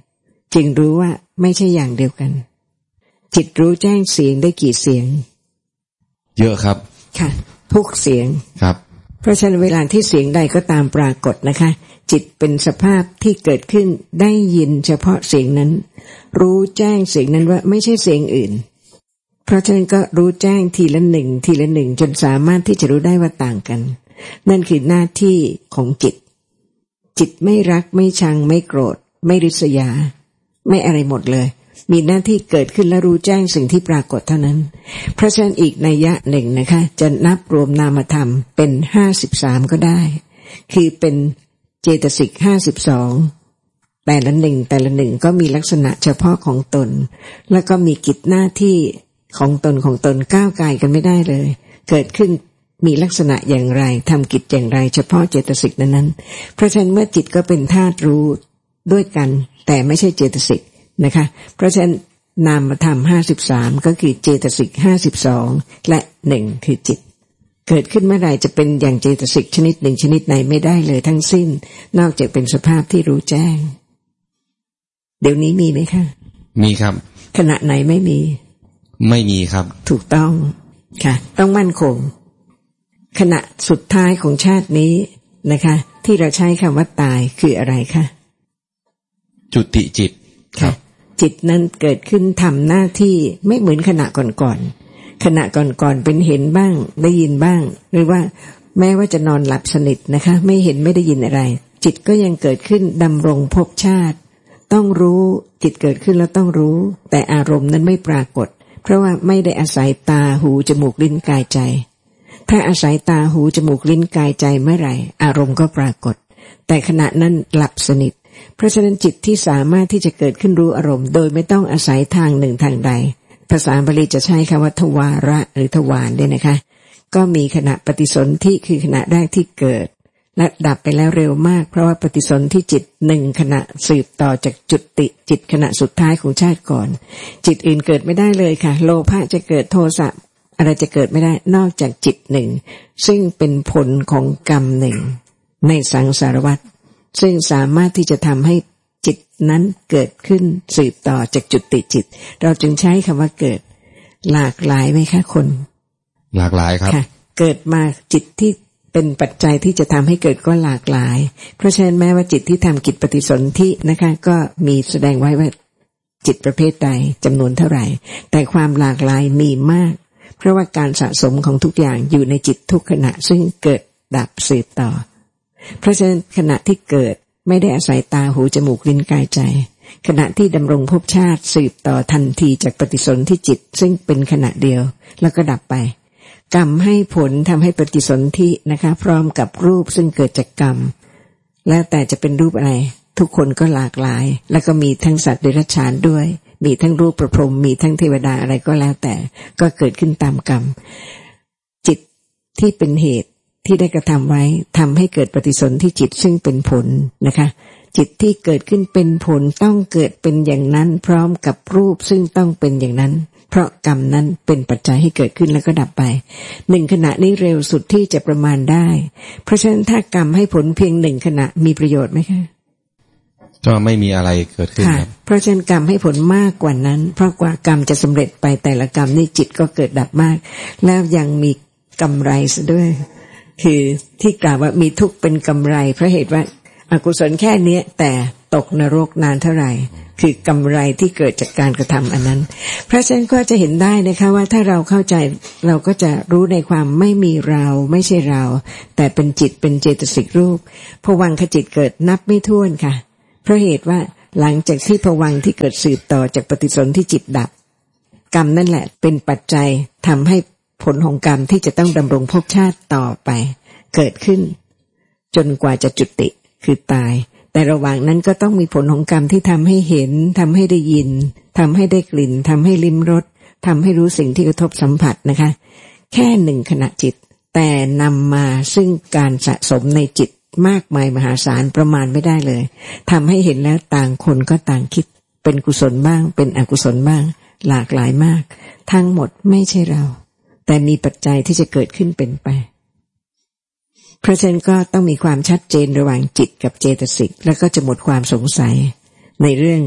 Speaker 2: จึงรู้ว่าไม่ใช่อย่างเดียวกันจิตรู้แจ้งเสียงได้กี่เสียง
Speaker 5: เยอะครับ
Speaker 2: ค่ะทุกเสียง
Speaker 5: ครับ
Speaker 2: เพราะฉะนั้นเวลาที่เสียงใดก็ตามปรากฏนะคะจิตเป็นสภาพที่เกิดขึ้นได้ยินเฉพาะเสียงนั้นรู้แจ้งเสียงนั้นว่าไม่ใช่เสียงอื่นเพราะฉะนั้นก็รู้แจ้งทีละหนึ่งทีละหนึ่งจนสามารถที่จะรู้ได้ว่าต่างกันนั่นคือหน้าที่ของจิตจิตไม่รักไม่ชังไม่โกรธไม่ริษยาไม่อะไรหมดเลยมีหน้าที่เกิดขึ้นและรู้แจ้งสิ่งที่ปรากฏเท่านั้นเพราะฉะนั้นอีกนัยยะหนึ่งนะคะจะนับรวมนามธรรมเป็นห้าสิบสามก็ได้คือเป็นเจตสิกห้าสิบสองแต่ละหนึ่งแต่ละหนึ่งก็มีลักษณะเฉพาะของตนแล้วก็มีกิจหน้าที่ของตนของตนก้าวไกลกันไม่ได้เลยเกิดขึ้นมีลักษณะอย่างไรทำกิจอย่างไรเฉพาะเจตสิกนั้นๆเพราะฉะนั้นเมื่อจิตก็เป็นธาตุรู้ด้วยกันแต่ไม่ใช่เจตสิกนะคะเพราะฉะนั้นนามธรรมห้าสิบสามก็คือเจตสิกห้าสิบสองและหนึ่งคือจิตเกิดขึ้นเมื่อไหร่จะเป็นอย่างเจตสิกชนิดหนึ่งชนิดไหนไม่ได้เลยทั้งสิ้นนอกจากเป็นสภาพที่รู้แจ้งเดี๋ยวนี้มีไหมคะ
Speaker 5: มีครับ
Speaker 2: ขณะไหนไม่มี
Speaker 5: ไม่มีครับ
Speaker 2: ถูกต้องค่ะต้องมั่นคงขณะสุดท้ายของชาตินี้นะคะที่เราใช้คำว่าตายคืออะไรคะ
Speaker 5: จุติจิต
Speaker 2: ค่ะจิตนั้นเกิดขึ้นทำหน้าที่ไม่เหมือนขณะก่อนๆขณะก่อนๆเป็นเห็นบ้างได้ยินบ้างหรือว่าแม้ว่าจะนอนหลับสนิทนะคะไม่เห็นไม่ได้ยินอะไรจิตก็ยังเกิดขึ้นดำรงภพชาติต้องรู้จิตเกิดขึ้นแล้วต้องรู้แต่อารมณ์นั้นไม่ปรากฏเพราะว่าไม่ได้อาศัยตาหูจมูกลิ้นกายใจถ้าอาศัยตาหูจมูกลิ้นกายใจเมื่อไหร่อารมณ์ก็ปรากฏแต่ขณะนั้นหลับสนิทเพราะฉะนั้นจิตที่สามารถที่จะเกิดขึ้นรู้อารมณ์โดยไม่ต้องอาศัยทางหนึ่งทางใดภาษาบาลีจะใช้คำว่าทวาระหรือทวารด้วยนะคะก็มีขณะปฏิสนธิคือขณะแรกที่เกิดและดับไปแล้วเร็วมากเพราะว่าปฏิสนธิจิตหนึ่งขณะสืบต่อจากจุติจิตขณะสุดท้ายของชาติก่อนจิตอื่นเกิดไม่ได้เลยค่ะโลภะจะเกิดโทสะอะไรจะเกิดไม่ได้นอกจากจิตหนึ่งซึ่งเป็นผลของกรรมหนึ่งในสังสารวัฏซึ่งสามารถที่จะทำให้จิตนั้นเกิดขึ้นสืบต่อจากจุติจิตเราจึงใช้คำว่าเกิดหลากหลายไหมคะคน
Speaker 5: หลากหลายครับ
Speaker 2: ค่ะเกิดมาจิตที่เป็นปัจจัยที่จะทำให้เกิดก็หลากหลายเพราะฉะนั้นแม้ว่าจิตที่ทำกิจปฏิสนธินะคะก็มีแสดงไว้ว่าจิตประเภทใดจำนวนเท่าไหร่แต่ความหลากหลายมีมากเพราะว่าการสะสมของทุกอย่างอยู่ในจิตทุกขณะซึ่งเกิดดับสืบต่อเพราะฉะนั้นขณะที่เกิดไม่ได้อาศัยตาหูจมูกลิ้นกายใจขณะที่ดำรงภพชาติสืบต่อทันทีจากปฏิสนธิจิตซึ่งเป็นขณะเดียวแล้วก็ดับไปกรรมให้ผลทำให้ปฏิสนธินะคะพร้อมกับรูปซึ่งเกิดจากกรรมแล้วแต่จะเป็นรูปอะไรทุกคนก็หลากหลายแล้วก็มีทั้งสัตว์เดรัจฉานด้วยมีทั้งรูปประพรหมมีทั้งเทวดาอะไรก็แล้วแต่ก็เกิดขึ้นตามกรรมจิตที่เป็นเหตุที่ได้กระทำไว้ทำให้เกิดปฏิสนธิจิตซึ่งเป็นผลนะคะจิตที่เกิดขึ้นเป็นผลต้องเกิดเป็นอย่างนั้นพร้อมกับรูปซึ่งต้องเป็นอย่างนั้นเพราะกรรมนั้นเป็นปัจจัยให้เกิดขึ้นแล้วก็ดับไปหนึ่งขณะนี้เร็วสุดที่จะประมาณได้เพราะฉะนั้นถ้ากรรมให้ผลเพียงหนึ่งขณะมีประโยชน์ไหมคะ
Speaker 5: ก็ไม่มีอะไรเกิดขึ้นครับ
Speaker 2: เพราะฉะนั้นกรรมให้ผลมากกว่านั้นเพราะกว่ากรรมจะสำเร็จไปแต่ละกรรมนี่จิตก็เกิดดับมากแล้วยังมีกำไรซะด้วยคือที่กล่าวว่ามีทุกข์เป็นกำไรเพราะเหตุว่าอกุศลแค่นี้แต่ตกนรกนานเท่าไหร่คือกำไรที่เกิดจากการกระทำอันนั้นเพราะฉะนั้นก็จะเห็นได้นะคะว่าถ้าเราเข้าใจเราก็จะรู้ในความไม่มีเราไม่ใช่เราแต่เป็นจิตเป็นเจตสิกรูปภวังคจิตเกิดนับไม่ถ้วนค่ะเพราะเหตุว่าหลังจากที่ภวังค์ที่เกิดสืบต่อจากปฏิสนธิจิตดับกรรมนั่นแหละเป็นปัจจัยทำให้ผลของกรรมที่จะต้องดำรงภพชาติต่อไปเกิดขึ้นจนกว่าจะจุติคือตายแต่ระหว่างนั้นก็ต้องมีผลของกรรมที่ทำให้เห็นทำให้ได้ยินทำให้ได้กลิ่นทำให้ลิ้มรสทำให้รู้สิ่งที่กระทบสัมผัสนะคะแค่หนึ่งขณะจิตแต่นำมาซึ่งการสะสมในจิตมากมายมหาศาลประมาณไม่ได้เลยทำให้เห็นแล้วต่างคนก็ต่างคิดเป็นกุศลบ้างเป็นอกุศลบ้างหลากหลายมากทั้งหมดไม่ใช่เราแต่มีปัจจัยที่จะเกิดขึ้นเป็นไปเพราะฉะนั้นก็ต้องมีความชัดเจนระหว่างจิตกับเจตสิกแล้วก็จะหมดความสงสัยในเรื่อง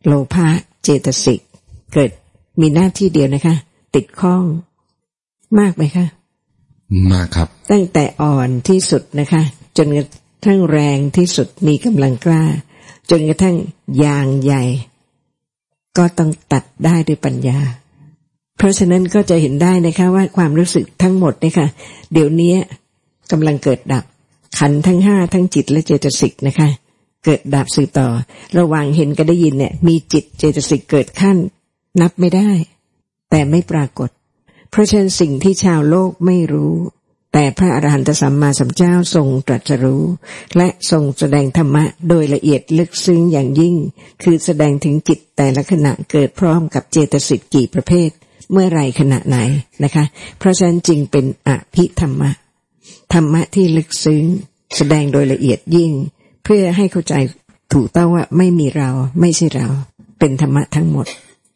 Speaker 2: โลภะเจตสิกเกิดมีหน้าที่เดียวนะคะติดข้องมากไหมคะ
Speaker 5: มากครับ
Speaker 2: ตั้งแต่อ่อนที่สุดนะคะจนกระทั่งแรงที่สุดมีกำลังกล้าจนกระทั่งยางใหญ่ก็ต้องตัดได้ด้วยปัญญาเพราะฉะนั้นก็จะเห็นได้นะคะว่าความรู้สึกทั้งหมดเนี่ยค่ะเดี๋ยวนี้กำลังเกิดดับขันธ์ทั้งห้าทั้งจิตและเจตสิกนะคะเกิดดับสืบต่อระหว่างเห็นกับได้ยินเนี่ยมีจิตเจตสิกเกิดขั้นนับไม่ได้แต่ไม่ปรากฏเพราะฉะนั้นสิ่งที่ชาวโลกไม่รู้แต่พระอรหันตสัมมาสัมพุทธเจ้าทรงตรัสรู้และทรงแสดงธรรมะโดยละเอียดลึกซึ้งอย่างยิ่งคือแสดงถึงจิตแต่ละขณะเกิดพร้อมกับเจตสิกกี่ประเภทเมื่อไรขณะไหนนะคะเพราะฉะนั้นจึงเป็นอภิธรรมะธรรมะที่ลึกซึ้งแสดงโดยละเอียดยิ่งเพื่อให้เข้าใจถูกต้องว่าไม่มีเราไม่ใช่เราเป็นธรรมะทั้งหมด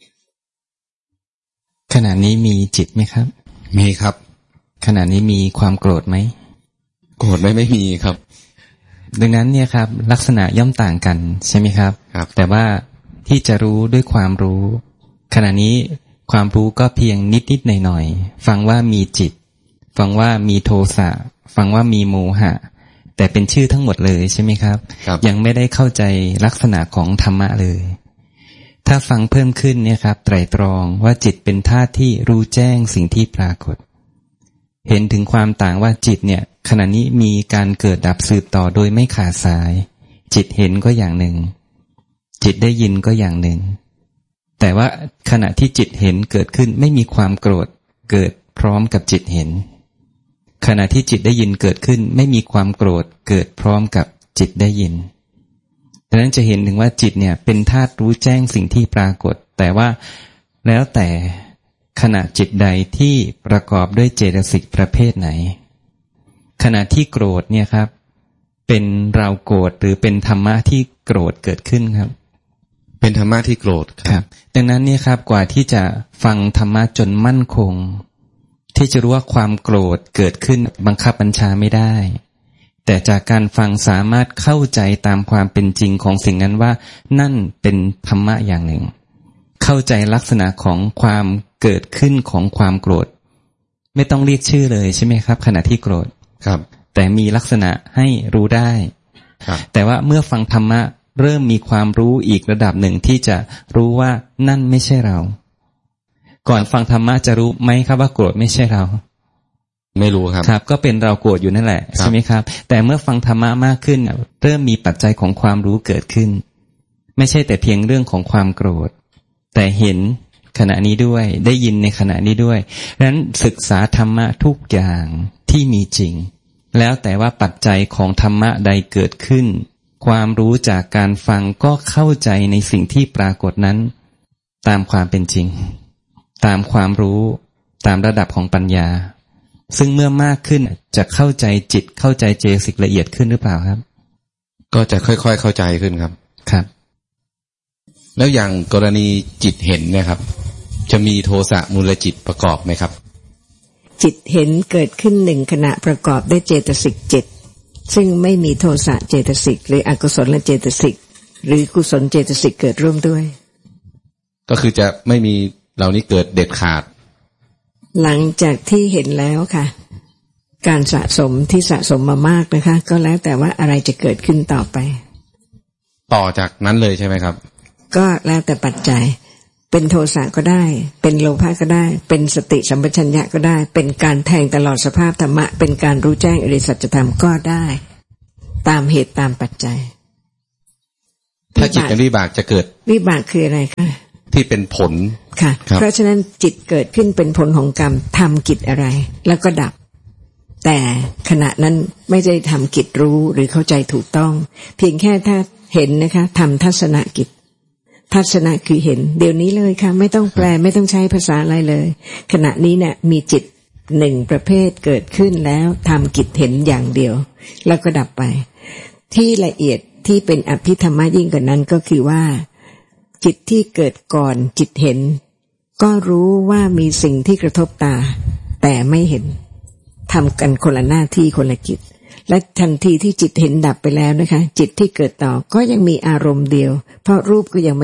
Speaker 1: ขณะนี้มีจิตไหมครับ
Speaker 5: มีครับ
Speaker 1: ขณะนี้มีความโกรธไหม
Speaker 5: โกรธไหมไม่มีครับ
Speaker 1: ดังนั้นเนี่ยครับลักษณะย่อมต่างกันใช่ไหมครับ
Speaker 5: ครับ
Speaker 1: แต่ว่าที่จะรู้ด้วยความรู้ขณะนี้ความรู้ก็เพียงนิดๆหน่อยๆฟังว่ามีจิตฟังว่ามีโทสะฟังว่ามีโมหะแต่เป็นชื่อทั้งหมดเลยใช่ไหมครับยังไม่ได้เข้าใจลักษณะของธรรมะเลยถ้าฟังเพิ่มขึ้นเนี่ยครับไตร่ตรองว่าจิตเป็นธาตุที่รู้แจ้งสิ่งที่ปรากฏเห็นถึงความต่างว่าจิตเนี่ยขณะนี้มีการเกิดดับสืบต่อโดยไม่ขาดสายจิตเห็นก็อย่างหนึ่งจิตได้ยินก็อย่างหนึ่งแต่ว่าขณะที่จิตเห็นเกิดขึ้นไม่มีความโกรธเกิดพร้อมกับจิตเห็นขณะที่จิตได้ยินเกิดขึ้นไม่มีความโกรธเกิดพร้อมกับจิตได้ยินดังนั้นจะเห็นถึงว่าจิตเนี่ยเป็นธาตุรู้แจ้งสิ่งที่ปรากฏแต่ว่าแล้วแต่ขณะจิตใดที่ประกอบด้วยเจตสิกประเภทไหนขณะที่โกรธเนี่ยครับเป็นเราโกรธหรือเป็นธรรมะที่โกรธเกิดขึ้นครับ
Speaker 5: เป็นธรรมะที่โกรธ
Speaker 1: ครับดังนั้นเนี่ยครับกว่าที่จะฟังธรรมะจนมั่นคงที่จะรู้ว่าความโกรธเกิดขึ้นบังคับบัญชาไม่ได้แต่จากการฟังสามารถเข้าใจตามความเป็นจริงของสิ่งนั้นว่านั่นเป็นธรรมะอย่างหนึ่งเข้าใจลักษณะของความเกิดขึ้นของความโกรธไม่ต้องเรียกชื่อเลยใช่ไหมครับขณะที่โกรธ
Speaker 5: ครับ
Speaker 1: แต่มีลักษณะให้รู้ได้
Speaker 5: ครับ
Speaker 1: แต่ว่าเมื่อฟังธรรมะเริ่มมีความรู้อีกระดับหนึ่งที่จะรู้ว่านั่นไม่ใช่เราก่อนฟังธรรมะจะรู้ไหมครับว่าโกรธไม่ใช่เรา
Speaker 5: ไม่รู้ครับ
Speaker 1: ครับก็เป็นเราโกรธอยู่นั่นแหละใช่ไหมครับแต่เมื่อฟังธรรมะมากขึ้นเริ่มมีปัจจัยของความรู้เกิดขึ้นไม่ใช่แต่เพียงเรื่องของความโกรธแต่เห็นขณะนี้ด้วยได้ยินในขณะนี้ด้วยดังนั้นศึกษาธรรมะทุกอย่างที่มีจริงแล้วแต่ว่าปัจจัยของธรรมะใดเกิดขึ้นความรู้จากการฟังก็เข้าใจในสิ่งที่ปรากฏนั้นตามความเป็นจริงตามความรู้ตามระดับของปัญญาซึ่งเมื่อมากขึ้นจะเข้าใจจิตเข้าใจเจตสิกละเอียดขึ้นหรือเปล่าครับ
Speaker 5: ก็จะค่อยๆเข้าใจขึ้นครับ
Speaker 1: ครับ
Speaker 5: แล้วอย่างกรณีจิตเห็นเนี่ยครับจะมีโทสะมูลจิตประกอบไหมครับ
Speaker 2: จิตเห็นเกิดขึ้นหนึ่งขณะประกอบด้วยเจตสิกเจ็ดซึ่งไม่มีโทสะเจตสิกหรืออกุศลเจตสิกหรือกุศลเจตสิกเกิดร่วมด้วย
Speaker 5: ก็คือจะไม่มีเหล่านี้เกิดเด็ดขาด
Speaker 2: หลังจากที่เห็นแล้วค่ะการสะสมที่สะสมมามากนะคะก็แล้วแต่ว่าอะไรจะเกิดขึ้นต่อไป
Speaker 5: ต่อจากนั้นเลยใช่ไหมครับ
Speaker 2: ก็แล้วแต่ปัจจัยเป็นโทสะก็ได้เป็นโลภะก็ได้เป็นสติสัมปชัญญะก็ได้เป็นการแทงตลอดสภาพธรรมะเป็นการรู้แจ้งอริยสัจธรรมก็ได้ตามเหตุตามปัจจัย
Speaker 5: ถ้าจิตเป็นวิบากจะเกิด
Speaker 2: วิบากคืออะไรคะ
Speaker 5: ที่เป็นผล
Speaker 2: ค่ะเพราะฉะนั้นจิตเกิดขึ้นเป็นผลของกรรมทำกิจอะไรแล้วก็ดับแต่ขณะนั้นไม่ได้ทำกิจรู้หรือเข้าใจถูกต้องเพียงแค่ถ้าเห็นนะคะทำทัศนกิจทัศนะคือเห็นเดี๋ยวนี้เลยค่ะไม่ต้องแปลไม่ต้องใช้ภาษาอะไรเลยขณะนี้เนี่ยมีจิตหนึ่งประเภทเกิดขึ้นแล้วทำกิจเห็นอย่างเดียวแล้วก็ดับไปที่ละเอียดที่เป็นอภิธรรมะยิ่งกว่านั้นก็คือว่าจิตที่เกิดก่อนจิตเห็นก็รู้ว่ามีสิ่งที่กระทบตาแต่ไม่เห็นทำกันคนละหน้าที่คนละกิจและทันทีที่จิตเห็นดับไปแล้วนะคะจิตที่เกิดต่อก็ยังมีอารมณ์เดียวเพราะรูปก็ยังไม่ดับ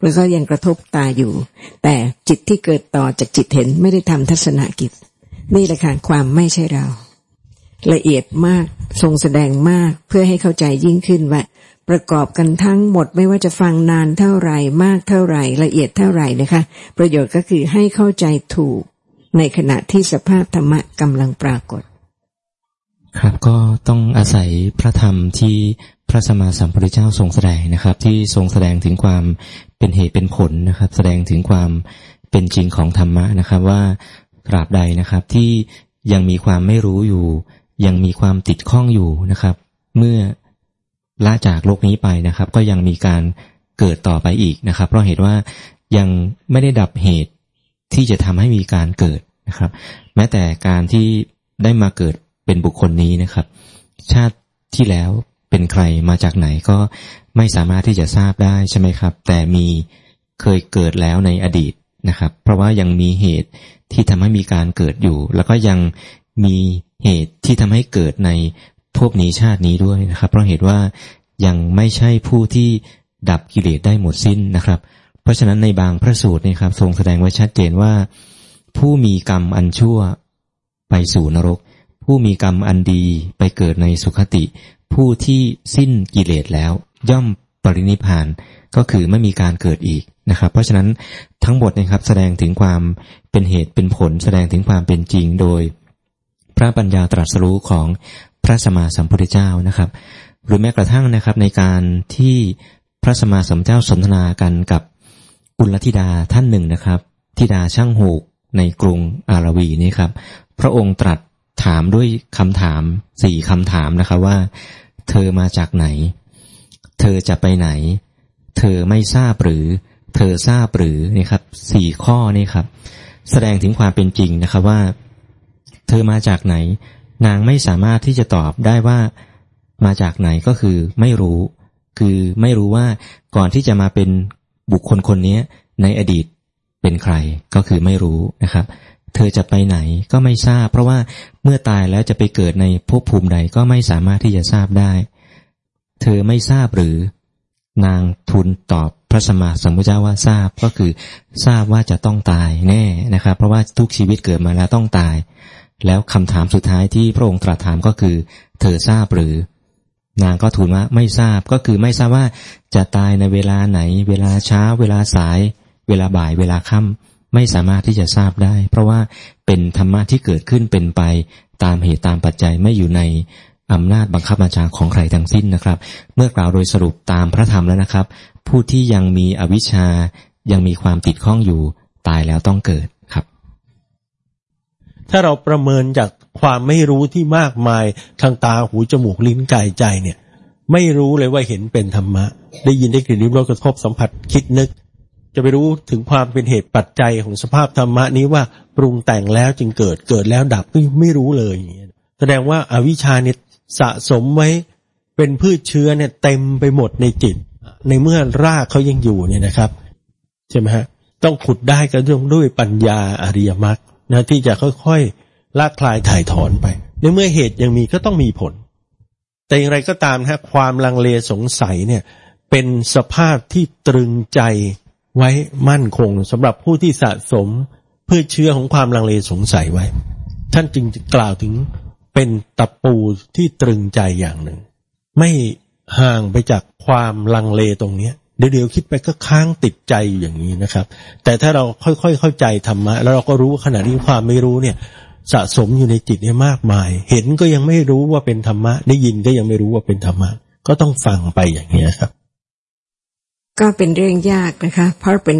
Speaker 2: แล้วก็ยังกระทบตาอยู่แต่จิตที่เกิดต่อจากจิตเห็นไม่ได้ทำทัศนกิจนี่แหละค่ะความไม่ใช่เราละเอียดมากทรงแสดงมากเพื่อให้เข้าใจยิ่งขึ้นว่าประกอบกันทั้งหมดไม่ว่าจะฟังนานเท่าไหร่มากเท่าไหร่ละเอียดเท่าไหร่นะคะประโยชน์ก็คือให้เข้าใจถูกในขณะที่สภาพธรรมะกำลังปรากฏ
Speaker 1: ครับก็ต้องอาศัยพระธรรมที่พระสัมมาสัมพุทธเจ้าทรงแสดงนะครับที่ทรงแสดงถึงความเป็นเหตุเป็นผลนะครับแสดงถึงความเป็นจริงของธรรมะนะครับว่าตราบใดนะครับที่ยังมีความไม่รู้อยู่ยังมีความติดข้องอยู่นะครับเมื่อละจากโลกนี้ไปนะครับก็ยังมีการเกิดต่อไปอีกนะครับเพราะเหตุว่ายังไม่ได้ดับเหตุที่จะทำให้มีการเกิดนะครับแม้แต่การที่ได้มาเกิดเป็นบุคคลนี้นะครับชาติที่แล้วเป็นใครมาจากไหนก็ไม่สามารถที่จะทราบได้ใช่ไหมครับแต่มีเคยเกิดแล้วในอดีตนะครับเพราะว่ายังมีเหตุที่ทำให้มีการเกิดอยู่แล้วก็ยังมีเหตุที่ทำให้เกิดในภพนี้ชาตินี้ด้วยนะครับเพราะเหตุว่ายังไม่ใช่ผู้ที่ดับกิเลสได้หมดสิ้นนะครับเพราะฉะนั้นในบางพระสูตรนี่ครับทรงแสดงไว้ชัดเจนว่าผู้มีกรรมอันชั่วไปสู่นรกผู้มีกรรมอันดีไปเกิดในสุคติผู้ที่สิ้นกิเลสแล้วย่อมปรินิพพานก็คือไม่มีการเกิดอีกนะครับเพราะฉะนั้นทั้งหมดนะครับแสดงถึงความเป็นเหตุเป็นผลแสดงถึงความเป็นจริงโดยพระปัญญาตรัสรู้ของพระสัมมาสัมพุทธเจ้านะครับหรือแม้กระทั่งนะครับในการที่พระสัมมาสัมพุทธเจ้าสนทนากันกับกุลธิดาท่านหนึ่งนะครับธิดาช่างหูกในกรุงอารวีนี่ครับพระองค์ตรัสถามด้วยคำถามสี่คำถามนะครับว่าเธอมาจากไหนเธอจะไปไหนเธอไม่ทราบหรือเธอทราบหรือนี่ครับสี่ข้อนี่ครับแสดงถึงความเป็นจริงนะครับว่าเธอมาจากไหนนางไม่สามารถที่จะตอบได้ว่ามาจากไหนก็คือไม่รู้คือไม่รู้ว่าก่อนที่จะมาเป็นบุคคลคนนี้ในอดีตเป็นใครก็คือไม่รู้นะครับเธอจะไปไหนก็ไม่ทราบเพราะว่าเมื่อตายแล้วจะไปเกิดในภพภูมิใดก็ไม่สามารถที่จะทราบได้เธอไม่ทราบหรือนางทูลตอบพระสัมมาสัมพุทธเจ้าว่าทราบก็คือทราบว่าจะต้องตายแน่นะครับเพราะว่าทุกชีวิตเกิดมาแล้วต้องตายแล้วคำถามสุดท้ายที่พระองค์ตรัสถามก็คือเธอทราบหรือนางก็ทูลว่าไม่ทราบก็คือไม่ทราบว่าจะตายในเวลาไหนเวลาเช้าเวลาสายเวลาบ่ายเวลาค่ำไม่สามารถที่จะทราบได้เพราะว่าเป็นธรรมะที่เกิดขึ้นเป็นไปตามเหตุตามปัจจัยไม่อยู่ในอำนาจบังคับบัญชาของใครทั้งสิ้นนะครับเมื่อกล่าวโดยสรุปตามพระธรรมแล้วนะครับผู้ที่ยังมีอวิชชายังมีความติดข้องอยู่ตายแล้วต้องเกิดครับ
Speaker 4: ถ้าเราประเมินจากความไม่รู้ที่มากมายทางตาหูจมูกลิ้นกายใจเนี่ยไม่รู้เลยว่าเห็นเป็นธรรมะได้ยินได้กลิ่นลิ้มรสกระทบสัมผัสคิดนึกจะไปรู้ถึงความเป็นเหตุปัจจัยของสภาพธรรมะนี้ว่าปรุงแต่งแล้วจึงเกิดเกิดแล้วดับก็ไม่รู้เลยอย่างเงี้ยแสดงว่าอวิชชาเนี่ยสะสมไว้เป็นพืชเชื้อเนี่ยเต็มไปหมดในจิตในเมื่อรากเขายังอยู่เนี่ยนะครับใช่ไหมฮะต้องขุดได้ก็ต้องด้วยปัญญาอริยมรรคนะที่จะค่อยๆลากคลายถ่ายถอนไปในเมื่อเหตุยังมีก็ต้องมีผลแต่อย่างไรก็ตามนะความลังเลสงสัยเนี่ยเป็นสภาพที่ตรึงใจไว้มั่นคงสำหรับผู้ที่สะสมพืชเชื้อของความลังเลสงสัยไว้ท่านจึงกล่าวถึงเป็นตะปูที่ตรึงใจอย่างหนึ่งไม่ห่างไปจากความลังเลตรงนี้เดี๋ยวๆคิดไปก็ค้างติดใจอยู่อย่างนี้นะครับแต่ถ้าเราค่อยๆเข้าใจธรรมะแล้วเราก็รู้ว่าขณะนี้ความไม่รู้เนี่ยสะสมอยู่ในจิตเนี่ยมากมายเห็นก็ยังไม่รู้ว่าเป็นธรรมะได้ยินก็ยังไม่รู้ว่าเป็นธรรมะก็ต้องฟังไปอย่างนี้ครับ
Speaker 2: ก็เป็นเรื่องยากนะคะเพราะเป็น